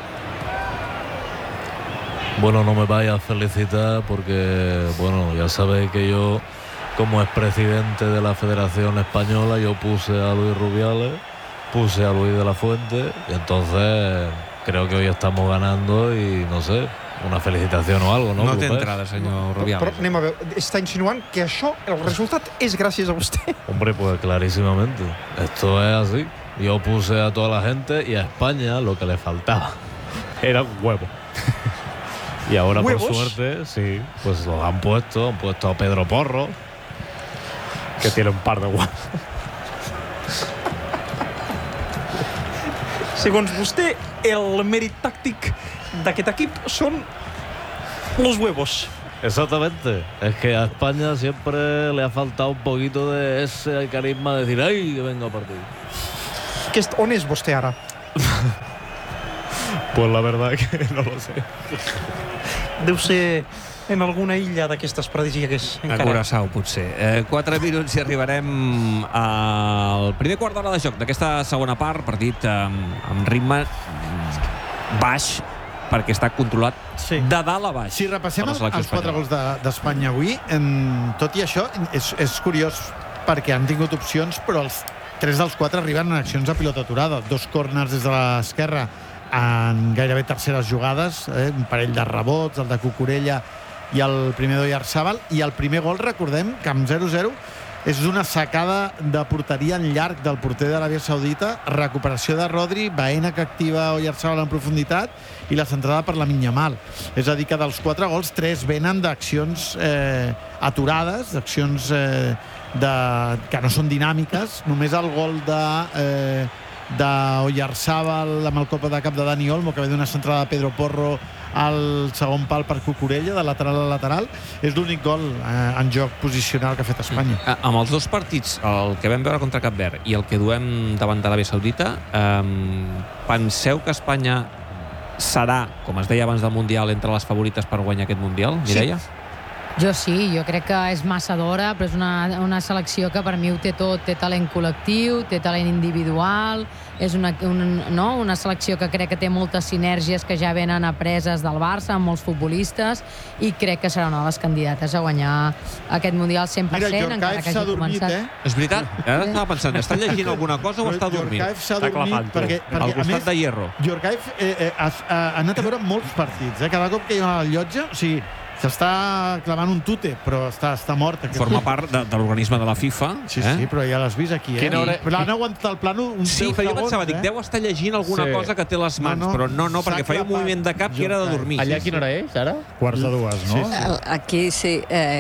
Bueno, no me vaya a felicitar porque, bueno, ya sabéis que yo, como expresidente de la Federación Española, yo puse a Luis Rubiales, puse a Luis de la Fuente, y entonces creo que hoy estamos ganando y, no sé, una felicitación o algo, ¿no? No té entrada, senyor Rubiales. Però anem a veure, està insinuant que això, el resultat, és gràcies a vostè. Hombre, pues clarísimamente. Esto es así. Yo puse a toda la gente y a España lo que le faltaba era un huevo. Y ahora, ¿Huevos? por suerte, sí, pues los han puesto a Pedro Porro, que tiene un par de huevos. Segons vostè, el mèrit tàctic d'aquest equip són los huevos. Exactamente. Es que a España siempre le ha faltado un poquito de ese carisma de decir, ¡ay, que vengo a partir! On és vostè ara? Pues la verdad que no lo sé. Deu ser en alguna illa d'aquestes paradisíaques. A Curaçao, potser. 4 minuts i arribarem al primer quart d'hora de joc d'aquesta segona part, partit amb ritme baix, perquè està controlat de dalt a baix. Si repassem els 4 gols d'Espanya avui, tot i això, és curiós perquè han tingut opcions, però els 3 dels 4 arriben en accions a pilota aturada. 2 córners des de l'esquerra en gairebé terceres jugades, un parell de rebots, el de Cucurella i el primer d'Oyarzabal, i el primer gol, recordem, que amb 0-0 és una sacada de porteria en llarg del porter d'Aràbia Saudita, recuperació de Rodri, Baena que activa Oyarzabal en profunditat i la centrada per Lamine Yamal. És a dir, que dels 4 gols, 3 venen d'accions aturades, d'accions que no són dinàmiques. Només el gol d'Oyarzabal amb el cop de cap de Dani Olmo, que ve d'una centrada de Pedro Porro al segon pal per Cucurella, de lateral a lateral, és l'únic gol en joc posicional que ha fet Espanya. Amb els 2 partits, el que vam veure contra Cap Verd i el que duem davant d'Aràbia Saudita, penseu que Espanya serà, com es deia abans del Mundial, entre les favorites per guanyar aquest Mundial, Mireia? Jo sí, jo crec que és massa d'hora, però és una selecció que per mi ho té tot. Té talent col·lectiu, té talent individual, és una selecció que crec que té moltes sinergies que ja venen apreses del Barça, amb molts futbolistes, i crec que serà una de les candidates a guanyar aquest Mundial 100%, encara que hagi començat. És veritat, ara estava pensant, està llegint alguna cosa o està dormint? Yorkaev s'ha dormit perquè al costat de Hierro. Yorkaev ha anat a veure molts partits, cada cop que hi ha al llotja, o sigui, s'està clavant un tute, però està mort. Forma part de l'organisme de la FIFA. Sí, però ja l'has vist aquí. L'han aguantat el plano uns 10 segons. Sí, però jo pensava, deu estar llegint alguna cosa que té les mans, però no, perquè feia un moviment de cap que era de dormir. Allà quina hora és, ara? 1:45, no? Aquí sí,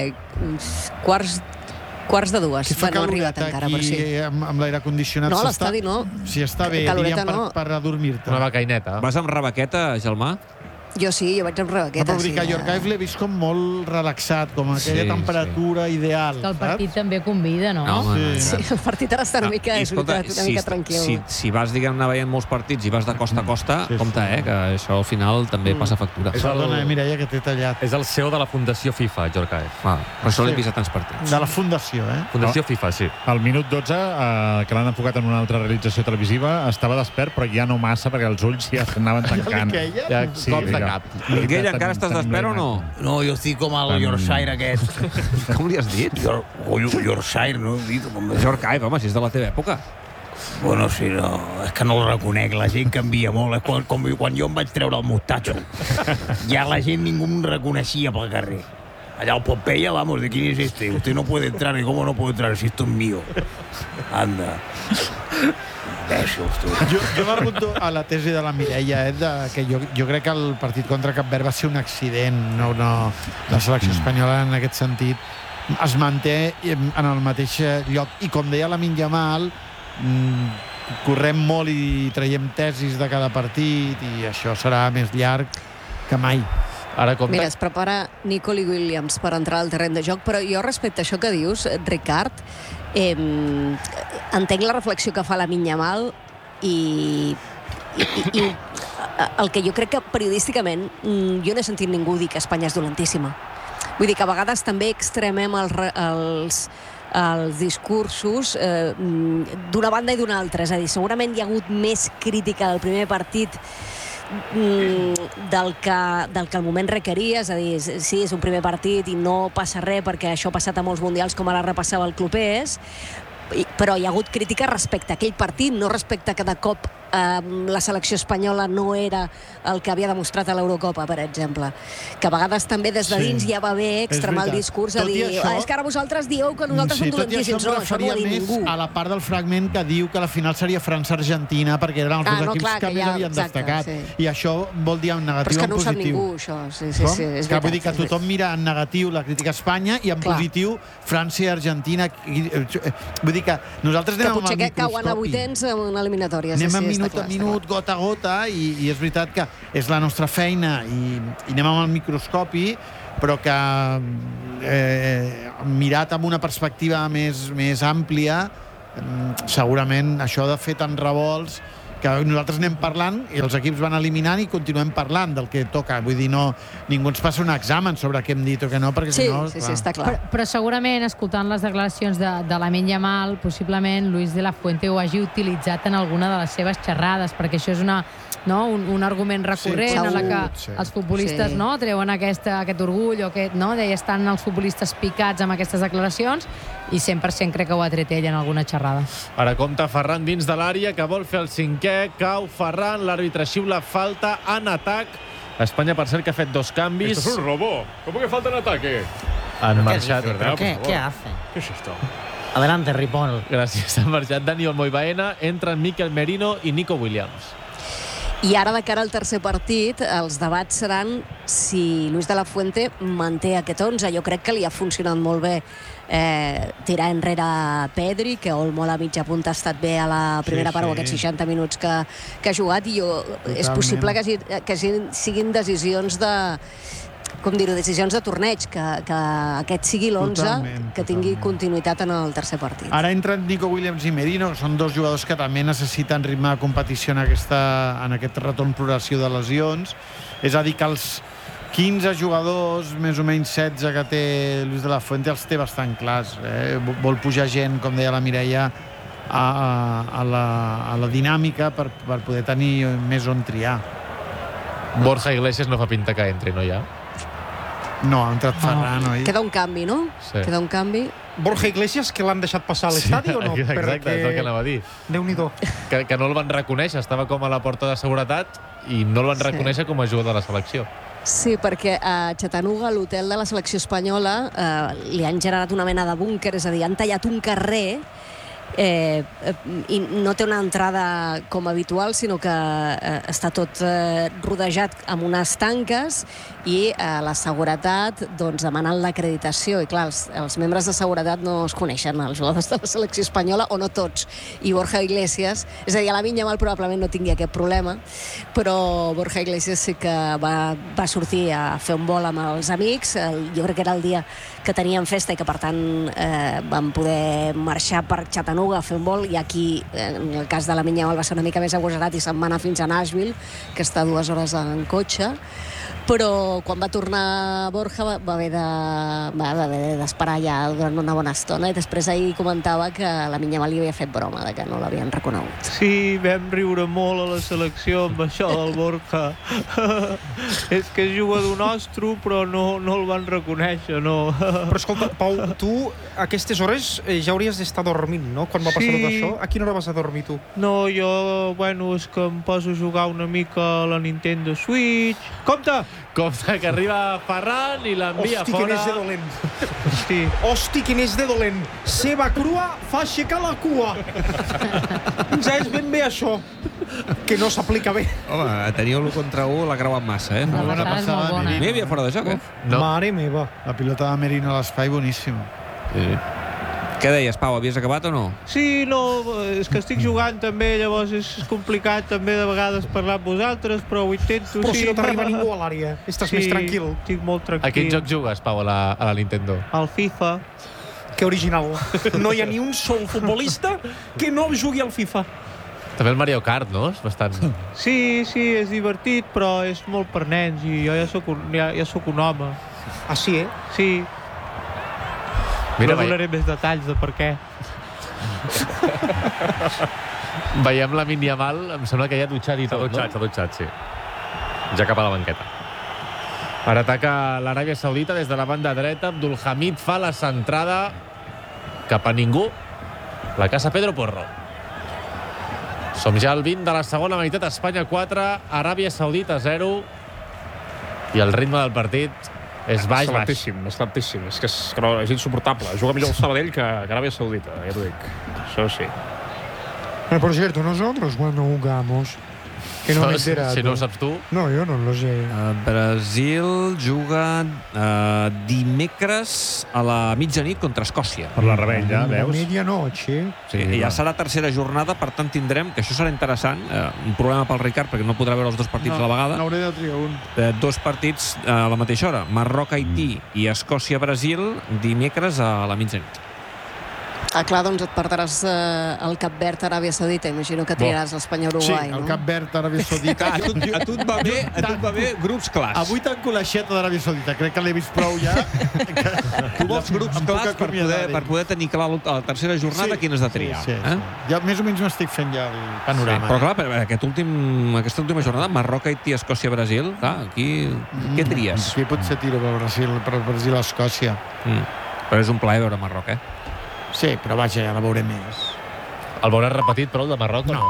1:45. Fa caloret aquí amb l'aire condicionat. No, l'estadi no. Si està bé, diríem per adormir-te. Una becaineta. Vas amb rebaqueta, Gelmà? Jo sí, jo vaig amb rebaqueta. Però vull dir que Yorkaev l'he vist com molt relaxat, com aquella temperatura ideal. Que el partit també convida, no? Sí, el partit ara està una mica tranquil. Si vas, diguem-ne, veient molts partits i vas de costa a costa, compte, que això al final també passa factura. Perdona, Mireia, que t'he tallat. És el CEO de la Fundació FIFA, Yorkaev. Per això l'he vist a tants partits. De la Fundació, Fundació FIFA, sí. Al minut 12, que l'han enfocat en una altra realització televisiva, estava despert, però ja no massa, perquè els ulls ja s'anaven tancant. Miguel, encara estàs despert o no? No, jo estic com el Yorkshire aquest. Com li has dit? Yorkshire, no? Yorkshire, home, si és de la teva època. Bueno, sí, no, és que no el reconec, la gent canvia molt, és com quan jo em vaig treure el mostatxo. Ja la gent ningú em reconeixia pel carrer. Allà el Pompeya, vamos, ¿de quién es este? Usted no puede entrar, ¿y cómo no puede entrar si esto es mío? Anda. Jo m'apunto a la tesi de la Mireia, que jo crec que el partit contra Cap Verd va ser un accident. La selecció espanyola en aquest sentit es manté en el mateix lloc, i com deia Lamine Yamal, correm molt i traiem tesis de cada partit, i això serà més llarg que mai. Mira, es prepara Nicoli Williams per entrar al terreny de joc, però jo respecte a això que dius, Ricard, entenc la reflexió que fa Lamine Yamal i el que jo crec que periodísticament jo no he sentit ningú dir que Espanya és dolentíssima. Vull dir que a vegades també extremem els discursos d'una banda i d'una altra. És a dir, segurament hi ha hagut més crítica del primer partit del que el moment requeria. És a dir, sí, és un primer partit i no passa res perquè això ha passat a molts mundials, com ara repassava el Clopés, però hi ha hagut crítica respecte a aquell partit, no respecte a cada cop la selecció espanyola no era el que havia demostrat a l'Eurocopa, per exemple. Que a vegades també des de dins ja va bé extremar el discurs de dir és que ara vosaltres dieu que nosaltres som dolentíssims. No, això no ho ha dit ningú. A la part del fragment que diu que la final seria França-Argentina perquè eren els dos equips que més havien destacat. I això vol dir en negatiu o en positiu. Però és que no ho sap ningú, això. Sí, és veritat. Vull dir que tothom mira en negatiu la crítica a Espanya i en positiu França i Argentina. Vull dir que nosaltres anem amb el microscopi. Que potser cauen a vuitens en una eliminatòria. Anem minut a minut, gota a gota, i és veritat que és la nostra feina i anem amb el microscopi, però que mirat amb una perspectiva més àmplia, segurament això de fer tants revolts que nosaltres anem parlant i els equips van eliminant i continuem parlant del que toca. Vull dir, ningú ens passa un examen sobre què hem dit o què no, perquè si no... Sí, està clar. Però segurament, escoltant les declaracions de Lamine Yamal, possiblement Luis de la Fuente ho hagi utilitzat en alguna de les seves xerrades, perquè això és un argument recurrent en la que els futbolistes treuen aquest orgull, estan els futbolistes picats amb aquestes declaracions, i 100% crec que ho ha tret ell en alguna xerrada. Ara compta Ferran dins de l'àrea, que vol fer el 5è, cau Ferran, l'àrbitre xiula falta en atac. Espanya, per cert, que ha fet 2 canvis. Esto es un robo. ¿Cómo que falta en ataque? Han marxat. ¿Qué hace? ¿Qué es esto? Adelante, Ripoll. Gràcies. Han marxat Dani Olmo i Baena, entren Mikel Merino i Nico Williams. I ara, de cara al tercer partit, els debats seran si Luis de la Fuente manté aquest 11. Jo crec que li ha funcionat molt bé tirar enrere Pedri, que Olmo a la mitja punta ha estat bé a la primera part, o aquests 60 minuts que ha jugat, i és possible que siguin decisions de... com dir-ho, decisions de torneig, que aquest sigui l'11 que tingui continuïtat en el tercer partit. Ara entren Nico Williams i Merino, són 2 jugadors que també necessiten ritme de competició en aquest retorn progressiu de lesions. És a dir, que els 15 jugadors, més o menys 16 que té Luis de la Fuente, els té bastant clars. Vol pujar gent, com deia la Mireia, a la dinàmica per poder tenir més on triar. Borja Iglesias no fa pinta que entri, no, ja? No, ha entrat Ferran, oi? Queda un canvi, no? Sí. Queda un canvi. Borja Iglesias, que l'han deixat passar a l'estadi o no? Exacte, és el que anava a dir. Déu-n'hi-do. Que no el van reconèixer, estava com a la porta de seguretat i no el van reconèixer com a jugador de la selecció. Sí, perquè a Chattanooga, a l'hotel de la selecció espanyola, li han generat una mena de búnquer, és a dir, han tallat un carrer i no té una entrada com habitual, sinó que està tot rodejat amb unes tanques, i la seguretat demanen l'acreditació, i clar, els membres de seguretat no es coneixen, els jugadors de la selecció espanyola, o no tots, i Borja Iglesias, és a dir, a Lamine Yamal probablement no tingui aquest problema, però Borja Iglesias sí que va sortir a fer un vol amb els amics. Jo crec que era el dia que teníem festa i que per tant van poder marxar per Chattanooga a fer un vol, i aquí en el cas de Lamine Yamal va ser una mica més agosarat i se'n va anar fins a Nashville, que està 2 hores en cotxe. Però quan va tornar Borja va haver d'esperar ja durant una bona estona, i després ahir comentava que Lamine Yamal li havia fet broma de que no l'havien reconegut. Sí, vam riure molt a la selecció amb això del Borja. És que és jugador nostre, però no el van reconèixer, no. Però escolta, Pau, tu a aquestes hores ja hauries d'estar dormint, no? Quan va passar tot això, a quina hora vas a dormir tu? No, jo, és que em poso a jugar una mica a la Nintendo Switch. Compte! Compte, que arriba Ferran i l'envia fora. Hosti, que n'és de dolent. Hosti, que n'és de dolent. Ceba crua fa aixecar la cua. Ja és ben bé això, que no s'aplica bé. Home, teniu l'1 contra 1, l'ha creuat massa, eh? Una bona passada de Merino. Hi havia fora de joc, eh? No. Mare meva. La pilota de Merino a l'espai, boníssima. Què deies, Pau? Havies acabat o no? Sí, no, és que estic jugant també, llavors és complicat també de vegades parlar amb vosaltres, però ho intento. Però si no t'arriba ningú a l'àrea, estàs més tranquil. Estic molt tranquil. A quin joc jugues, Pau, a la Nintendo? Al FIFA. Que original. No hi ha ni un sol futbolista que no jugui al FIFA. També el Mario Kart, no? És bastant... Sí, és divertit, però és molt per nens, i jo ja soc un home. Ah, sí, eh? Sí. Mira, no donaré més detalls de per què. Veiem la Lamine Yamal, em sembla que ja ha dutxat i tot, S'ha dutxat, sí. Ja cap a la banqueta. Ara ataca l'Aràbia Saudita des de la banda dreta. Abdulhamid fa la centrada cap a ningú. La casa Pedro Porro. Som ja al 20 de la segona meitat. Espanya 4, Aràbia Saudita 0. I el ritme del partit és baix. És lentíssim. És que és insuportable. Juga millor el Sabadell que Aràbia Saudita, ja t'ho dic. Això sí. Por cierto, nosotros cuando jugamos, que no me he enterado. Si no ho saps tu. No, yo no lo sé. Brasil juga dimecres a la mitjanit contra Escòcia. Per la rebella, veus? A medianoche. Sí, ja serà tercera jornada, per tant tindrem, que això serà interessant, un problema pel Ricard, perquè no podrà veure els dos partits a la vegada. N'hauré de triar un. Dos partits a la mateixa hora. Marroc-Haití i Escòcia-Brasil dimecres a la mitjanit. Clar, doncs et perdràs el Cap Verd, Aràbia Saudita. Imagino que triaràs l'Espanya-Uruguai, no? Sí, el Cap Verd, Aràbia Saudita. A tu et va bé grups clars. Avui tanco l'aixeta d'Aràbia Saudita. Crec que l'he vist prou ja. Tu vols grups clars per poder tenir clar la tercera jornada quin has de triar. Sí. Ja més o menys m'estic fent ja el panorama. Però clar, aquesta última jornada, Marroc-Haití, Escòcia-Brasil, aquí què tries? Aquí potser tiro per Brasil-Escòcia. Però és un plaer veure Marroc, Sí, però vaja, ja la veuré més. El veuràs repetit, però, el de Marroc, o no?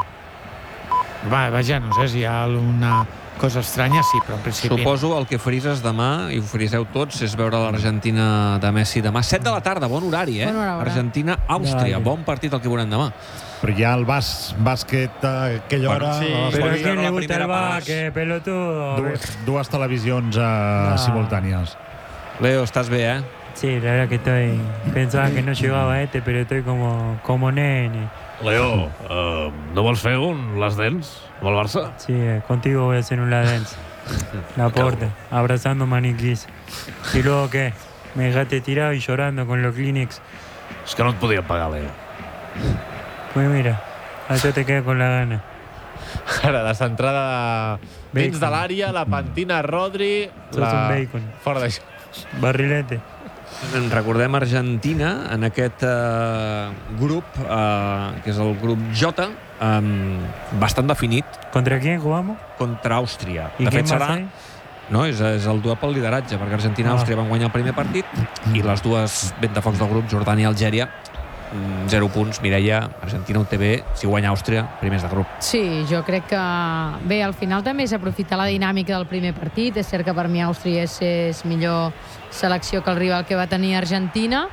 Vaja, no sé si hi ha alguna cosa estranya, sí, però en principi... Suposo el que farises demà, i ho fariseu tots, és veure l'Argentina de Messi demà. 7 de la tarda, bon horari, Argentina-Àustria, bon partit el que veurem demà. Però hi ha el bàsquet a aquella hora... Sí, però a qui le gusta el bàsquet, pelotudo? Dues televisions simultànies. Leo, estàs bé, Sí, la verdad que pensaba que no llegaba pero estoy como nene. Leo, ¿no vols fer un Last Dance amb el Barça? Sí, contigo voy a hacer un Last Dance. La porta, abrazando maniquís. ¿Y luego qué? Me dejaste tirado y llorando con los Kleenex. És que no et podia pagar, Leo. Pues mira, allá te quedas con la gana. Ara, la centrada dins de l'àrea, la pentina Rodri... Sos un bacon. Fora d'això. Barrilete. Recordem Argentina en aquest grup, que és el grup J, bastant definit. ¿Contra quién jugamos? Contra Àustria. I de fet, serà... No, és el duel pel lideratge, perquè Argentina i Àustria van guanyar el primer partit i les dues ventafocs del grup, Jordània i Algèria, 0 punts. Mireia, Argentina ho té bé, si guanya Àustria, primers de grup. Sí, jo crec que... Bé, al final també és aprofitar la dinàmica del primer partit. És cert que per mi Àustria és millor selecció que el rival que va tenir Argentina,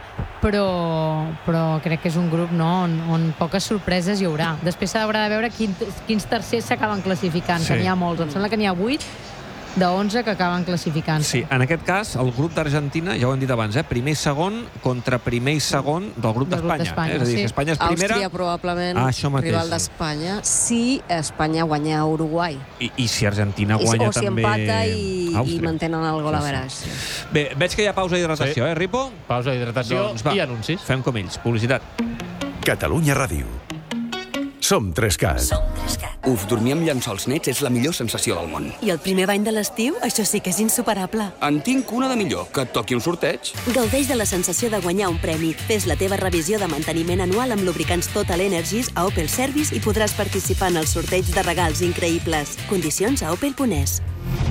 però crec que és un grup on poques sorpreses hi haurà. Després s'haurà de veure quins tercers s'acaben classificant, que n'hi ha molts. Em sembla que n'hi ha 8 de 11 que acaben classificant-se. Sí, en aquest cas, el grup d'Argentina, ja ho hem dit abans, primer i segon contra primer i segon del grup d'Espanya. És a dir, que Espanya és primera... Àustria probablement rival d'Espanya, si Espanya guanya Uruguai. I si Argentina guanya també... O si empata i mantenen el gol a veraix. Bé, veig que hi ha pausa d'hidratació, Ripo? Pausa d'hidratació i anuncis. Fem com ells, publicitat. Catalunya Ràdio. Som 3CAT. Uf, dormir amb llençols nets és la millor sensació del món. I el primer bany de l'estiu? Això sí que és insuperable. En tinc una de millor, que et toqui un sorteig. Gaudeix de la sensació de guanyar un premi. Fes la teva revisió de manteniment anual amb lubricants Total Energies a Opel Service i podràs participar en el sorteig de regals increïbles. Condicions a opel.es.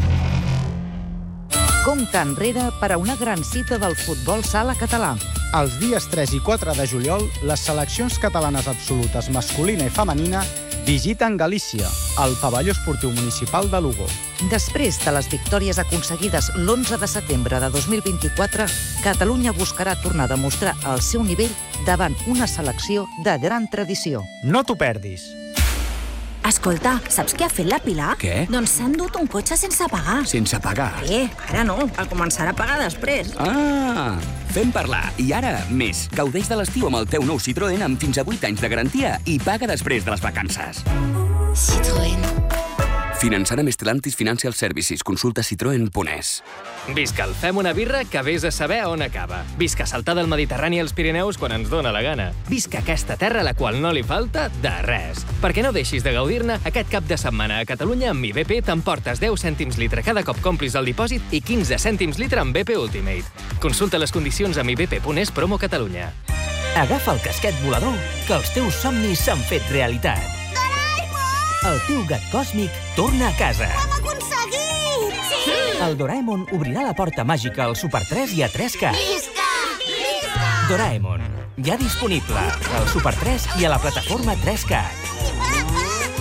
Compte enrere per a una gran cita del futbol sala català. Els dies 3 i 4 de juliol, les seleccions catalanes absolutes masculina i femenina visiten Galícia, al pavelló esportiu municipal de Lugo. Després de les victòries aconseguides l'11 de setembre de 2024, Catalunya buscarà tornar a demostrar el seu nivell davant una selecció de gran tradició. No t'ho perdis! Escolta, saps què ha fet la Pilar? Què? Doncs s'ha endut un cotxe sense pagar. Sense pagar? Ara no, el començarà a pagar després. Fem parlar. I ara, més. Gaudeix de l'estiu amb el teu nou Citroën amb fins a 8 anys de garantia i paga després de les vacances. Citroën. Finançant amb Stellantis Financial Services. Consulta citroen.es. Visca el Fem una birra que vés a saber on acaba. Visca saltar del Mediterrani als Pirineus quan ens dóna la gana. Visca aquesta terra a la qual no li falta de res. Perquè no deixis de gaudir-ne, aquest cap de setmana a Catalunya amb IBP t'emportes 10 cèntims litre cada cop complis el dipòsit i 15 cèntims litre amb BP Ultimate. Consulta les condicions amb ibp.es promo Catalunya. Agafa el casquet volador, que els teus somnis s'han fet realitat. El teu gat còsmic torna a casa. Ho hem aconseguit! Sí! El Doraemon obrirà la porta màgica al Super 3 i a 3CAT. Visca! Visca! Doraemon, ja disponible al Super 3 i a la plataforma 3CAT.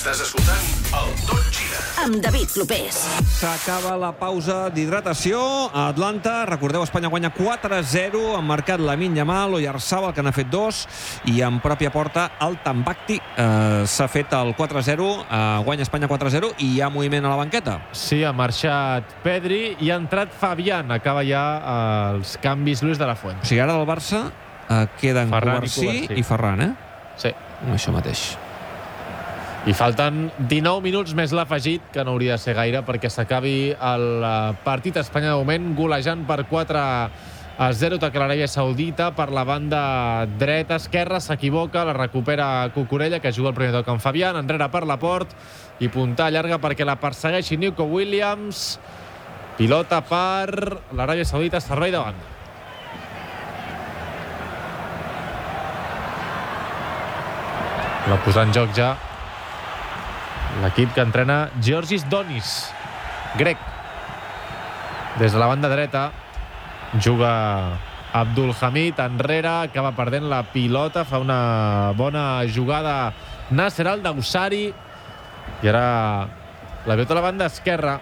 Estàs escoltant el Tot Gira. Amb David Clopés. S'acaba la pausa d'hidratació a Atlanta. Recordeu, Espanya guanya 4-0. Han marcat Lamine Yamal, Oyarzabal, que n'ha fet 2, i en pròpia porta el Tambakti s'ha fet el 4-0. Guanya Espanya 4-0 i hi ha moviment a la banqueta. Sí, ha marxat Pedri i ha entrat Fabián. Acaba ja els canvis Luis de la Fuente. O sigui, ara del Barça queden Cubarsí i Ferran, eh? Sí. Això mateix. I falten 19 minuts més l'afegit, que no hauria de ser gaire, perquè s'acabi el partit. Espanya de moment golejant per 4-0, ataca l'Aràbia Saudita per la banda dreta. Esquerra s'equivoca, la recupera Cucurella, que juga el primer toc amb Fabián, enrere per Laporte i punta llarga perquè la persegueixi Nico Williams. Pilota per l'Aràbia Saudita, servei de banda. La posa en joc ja l'equip que entrena Georgis Donis, grec. Des de la banda dreta juga Abdul Hamid enrere, acaba perdent la pilota, fa una bona jugada Nasser Al-Dawsari i ara la veu a la banda esquerra.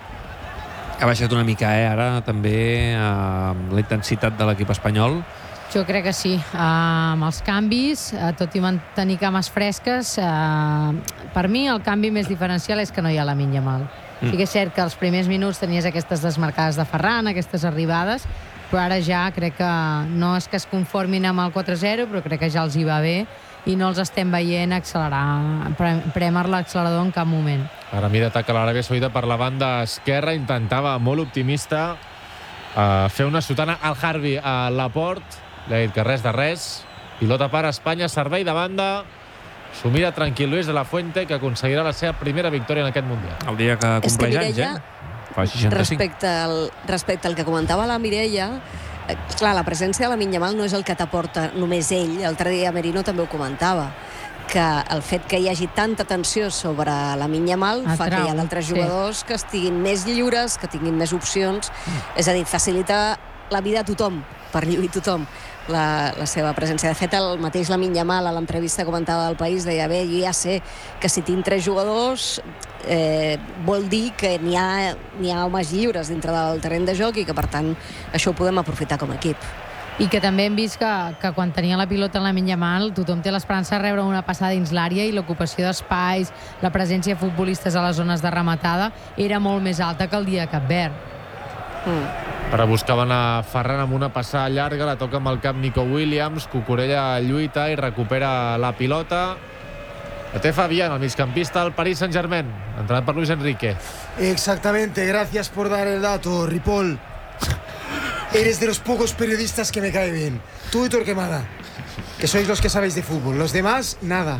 Ha baixat una mica, ara també la intensitat de l'equip espanyol. Jo crec que sí, amb els canvis, tot i mantenir cames fresques, per mi el canvi més diferencial és que no hi ha Lamine Yamal. Sí que és cert que als primers minuts tenies aquestes desmarcades de Ferran, aquestes arribades, però ara ja crec que no és que es conformin amb el 4-0, però crec que ja els hi va bé i no els estem veient accelerar, prémer l'accelerador en cap moment. Ara mira, ataca l'Aràbia Saudita per la banda esquerra, intentava molt optimista fer una sotana al Harvey a Laporte. Li ha dit que res de res. Pilota per Espanya, servei de banda. S'ho mira tranquil Luis de la Fuente, que aconseguirà la seva primera victòria en aquest Mundial. El dia que compleix anys, Fa 65. Respecte al que comentava la Mireia, clar, la presència de Lamine Yamal no és el que t'aporta només ell. L'altre dia Merino també ho comentava, que el fet que hi hagi tanta tensió sobre Lamine Yamal fa que hi ha d'altres jugadors que estiguin més lliures, que tinguin més opcions. És a dir, facilita la vida a tothom, per lluir tothom, la seva presència. De fet, el mateix Lamine Yamal a l'entrevista comentava del País, deia, bé, jo ja sé que si tinc 3 jugadors vol dir que n'hi ha homes lliures dintre del terreny de joc i que, per tant, això ho podem aprofitar com a equip. I que també hem vist que quan tenia la pilota en Lamine Yamal, tothom té l'esperança de rebre una passada dins l'àrea i l'ocupació d'espais, la presència de futbolistes a les zones de rematada era molt més alta que el dia de Cap Verd. Ara buscaven a Ferran amb una passada llarga, la toca amb el cap Nico Williams, Cucurella lluita i recupera la pilota. La té Fabián, el migcampista del Paris Saint-Germain, entrenat per Luis Enrique. Exactamente, gracias por dar el dato, Ripoll. Eres de los pocos periodistas que me cae bien. Tú y Torquemada, que sois los que sabéis de fútbol. Los demás, nada.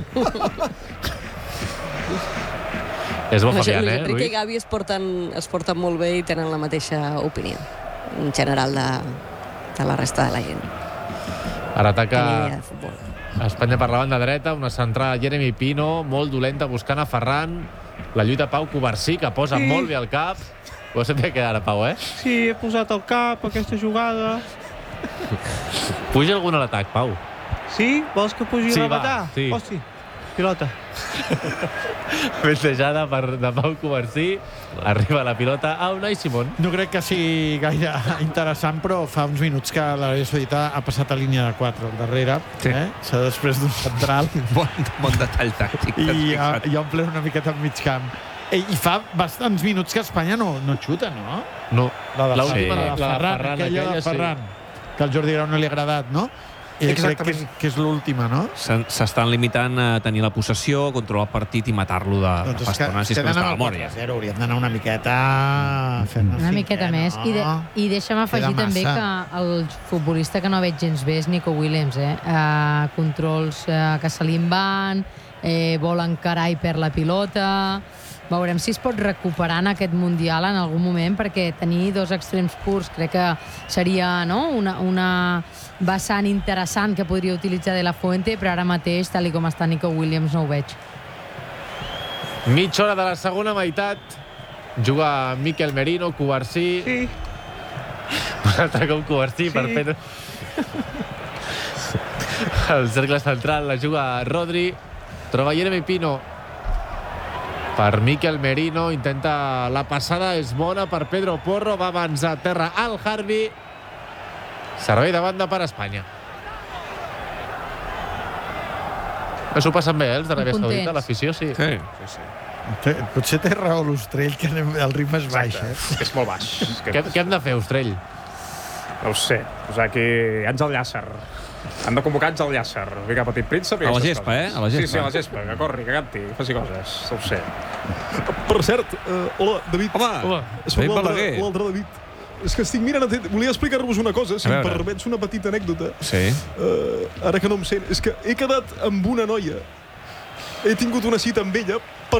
És bo Fabián, Luis Enrique i Gavi es porten molt bé i tenen la mateixa opinió en general de la resta de la gent. Ara ataca Espanya per la banda dreta, una centrada Jeremy Pino, molt dolenta, buscant a Ferran. La lluita Pau Cubarsí, que posa molt bé el cap. Ho has sentit que ara, Pau, Sí, he posat el cap, aquesta jugada. Puja algun a l'atac, Pau. Sí? Vols que pugi a rematar? Sí. Hosti, pilota. Messejada de Pau Cubarsí. Arriba la pilota a Unai Simón. No crec que sigui gaire interessant, però fa uns minuts que l'Aràbia Saudita ha passat a línia de 4 al darrere. S'ha després d'un central. Bon detall tàctic. I omple una miqueta al mig camp. I fa bastants minuts que Espanya no xuta, no? No. La de Ferran, aquella de Ferran, que al Jordi Grau no li ha agradat, no? Crec que és l'última, no? S'estan limitant a tenir la possessió, controlar el partit i matar-lo de pastona, si es consta la memòria. Hauríem d'anar una miqueta... Una miqueta més. I deixa'm afegir també que el futbolista que no veig gens bé és Nico Williams, controls que se li en van, vol encarar i perd la pilota. Veurem si es pot recuperar en aquest Mundial en algun moment, perquè tenir 2 extrems purs crec que seria una vessant interessant que podria utilitzar De La Fuente, però ara mateix, tal com està Nico Williams, no ho veig. Mitja hora de la segona meitat. Juga Mikel Merino, Cubarsí. Sí. Un altre cop Cubarsí per fer... El cercle central la juga Rodri. Troba Jeremy Pino. per Mikel Merino, intenta la passada, és bona per Pedro Porro, va abans a terra al Harvey. Servei de banda per Espanya. S'ho passen bé, els d'Aràbia Saudita, l'afició, sí. Potser té raó l'Ostrell, que el ritme és baix. És molt baix. Què hem de fer, Ostrell? No ho sé, posar aquí Àngel Llàcer. Han de convocar Àngel Llàcer. Vinga, petit príncep. A la gespa, a la gespa. Sí, a la gespa, que corri, que canti, que faci coses. No ho sé. Per cert, hola, David. Home, David Balaguer. L'altre David. És que estic mirant atent. Volia explicar-vos una cosa, si em permets una petita anècdota. Sí. Ara que no em sent. És que he quedat amb una noia. He tingut una cita amb ella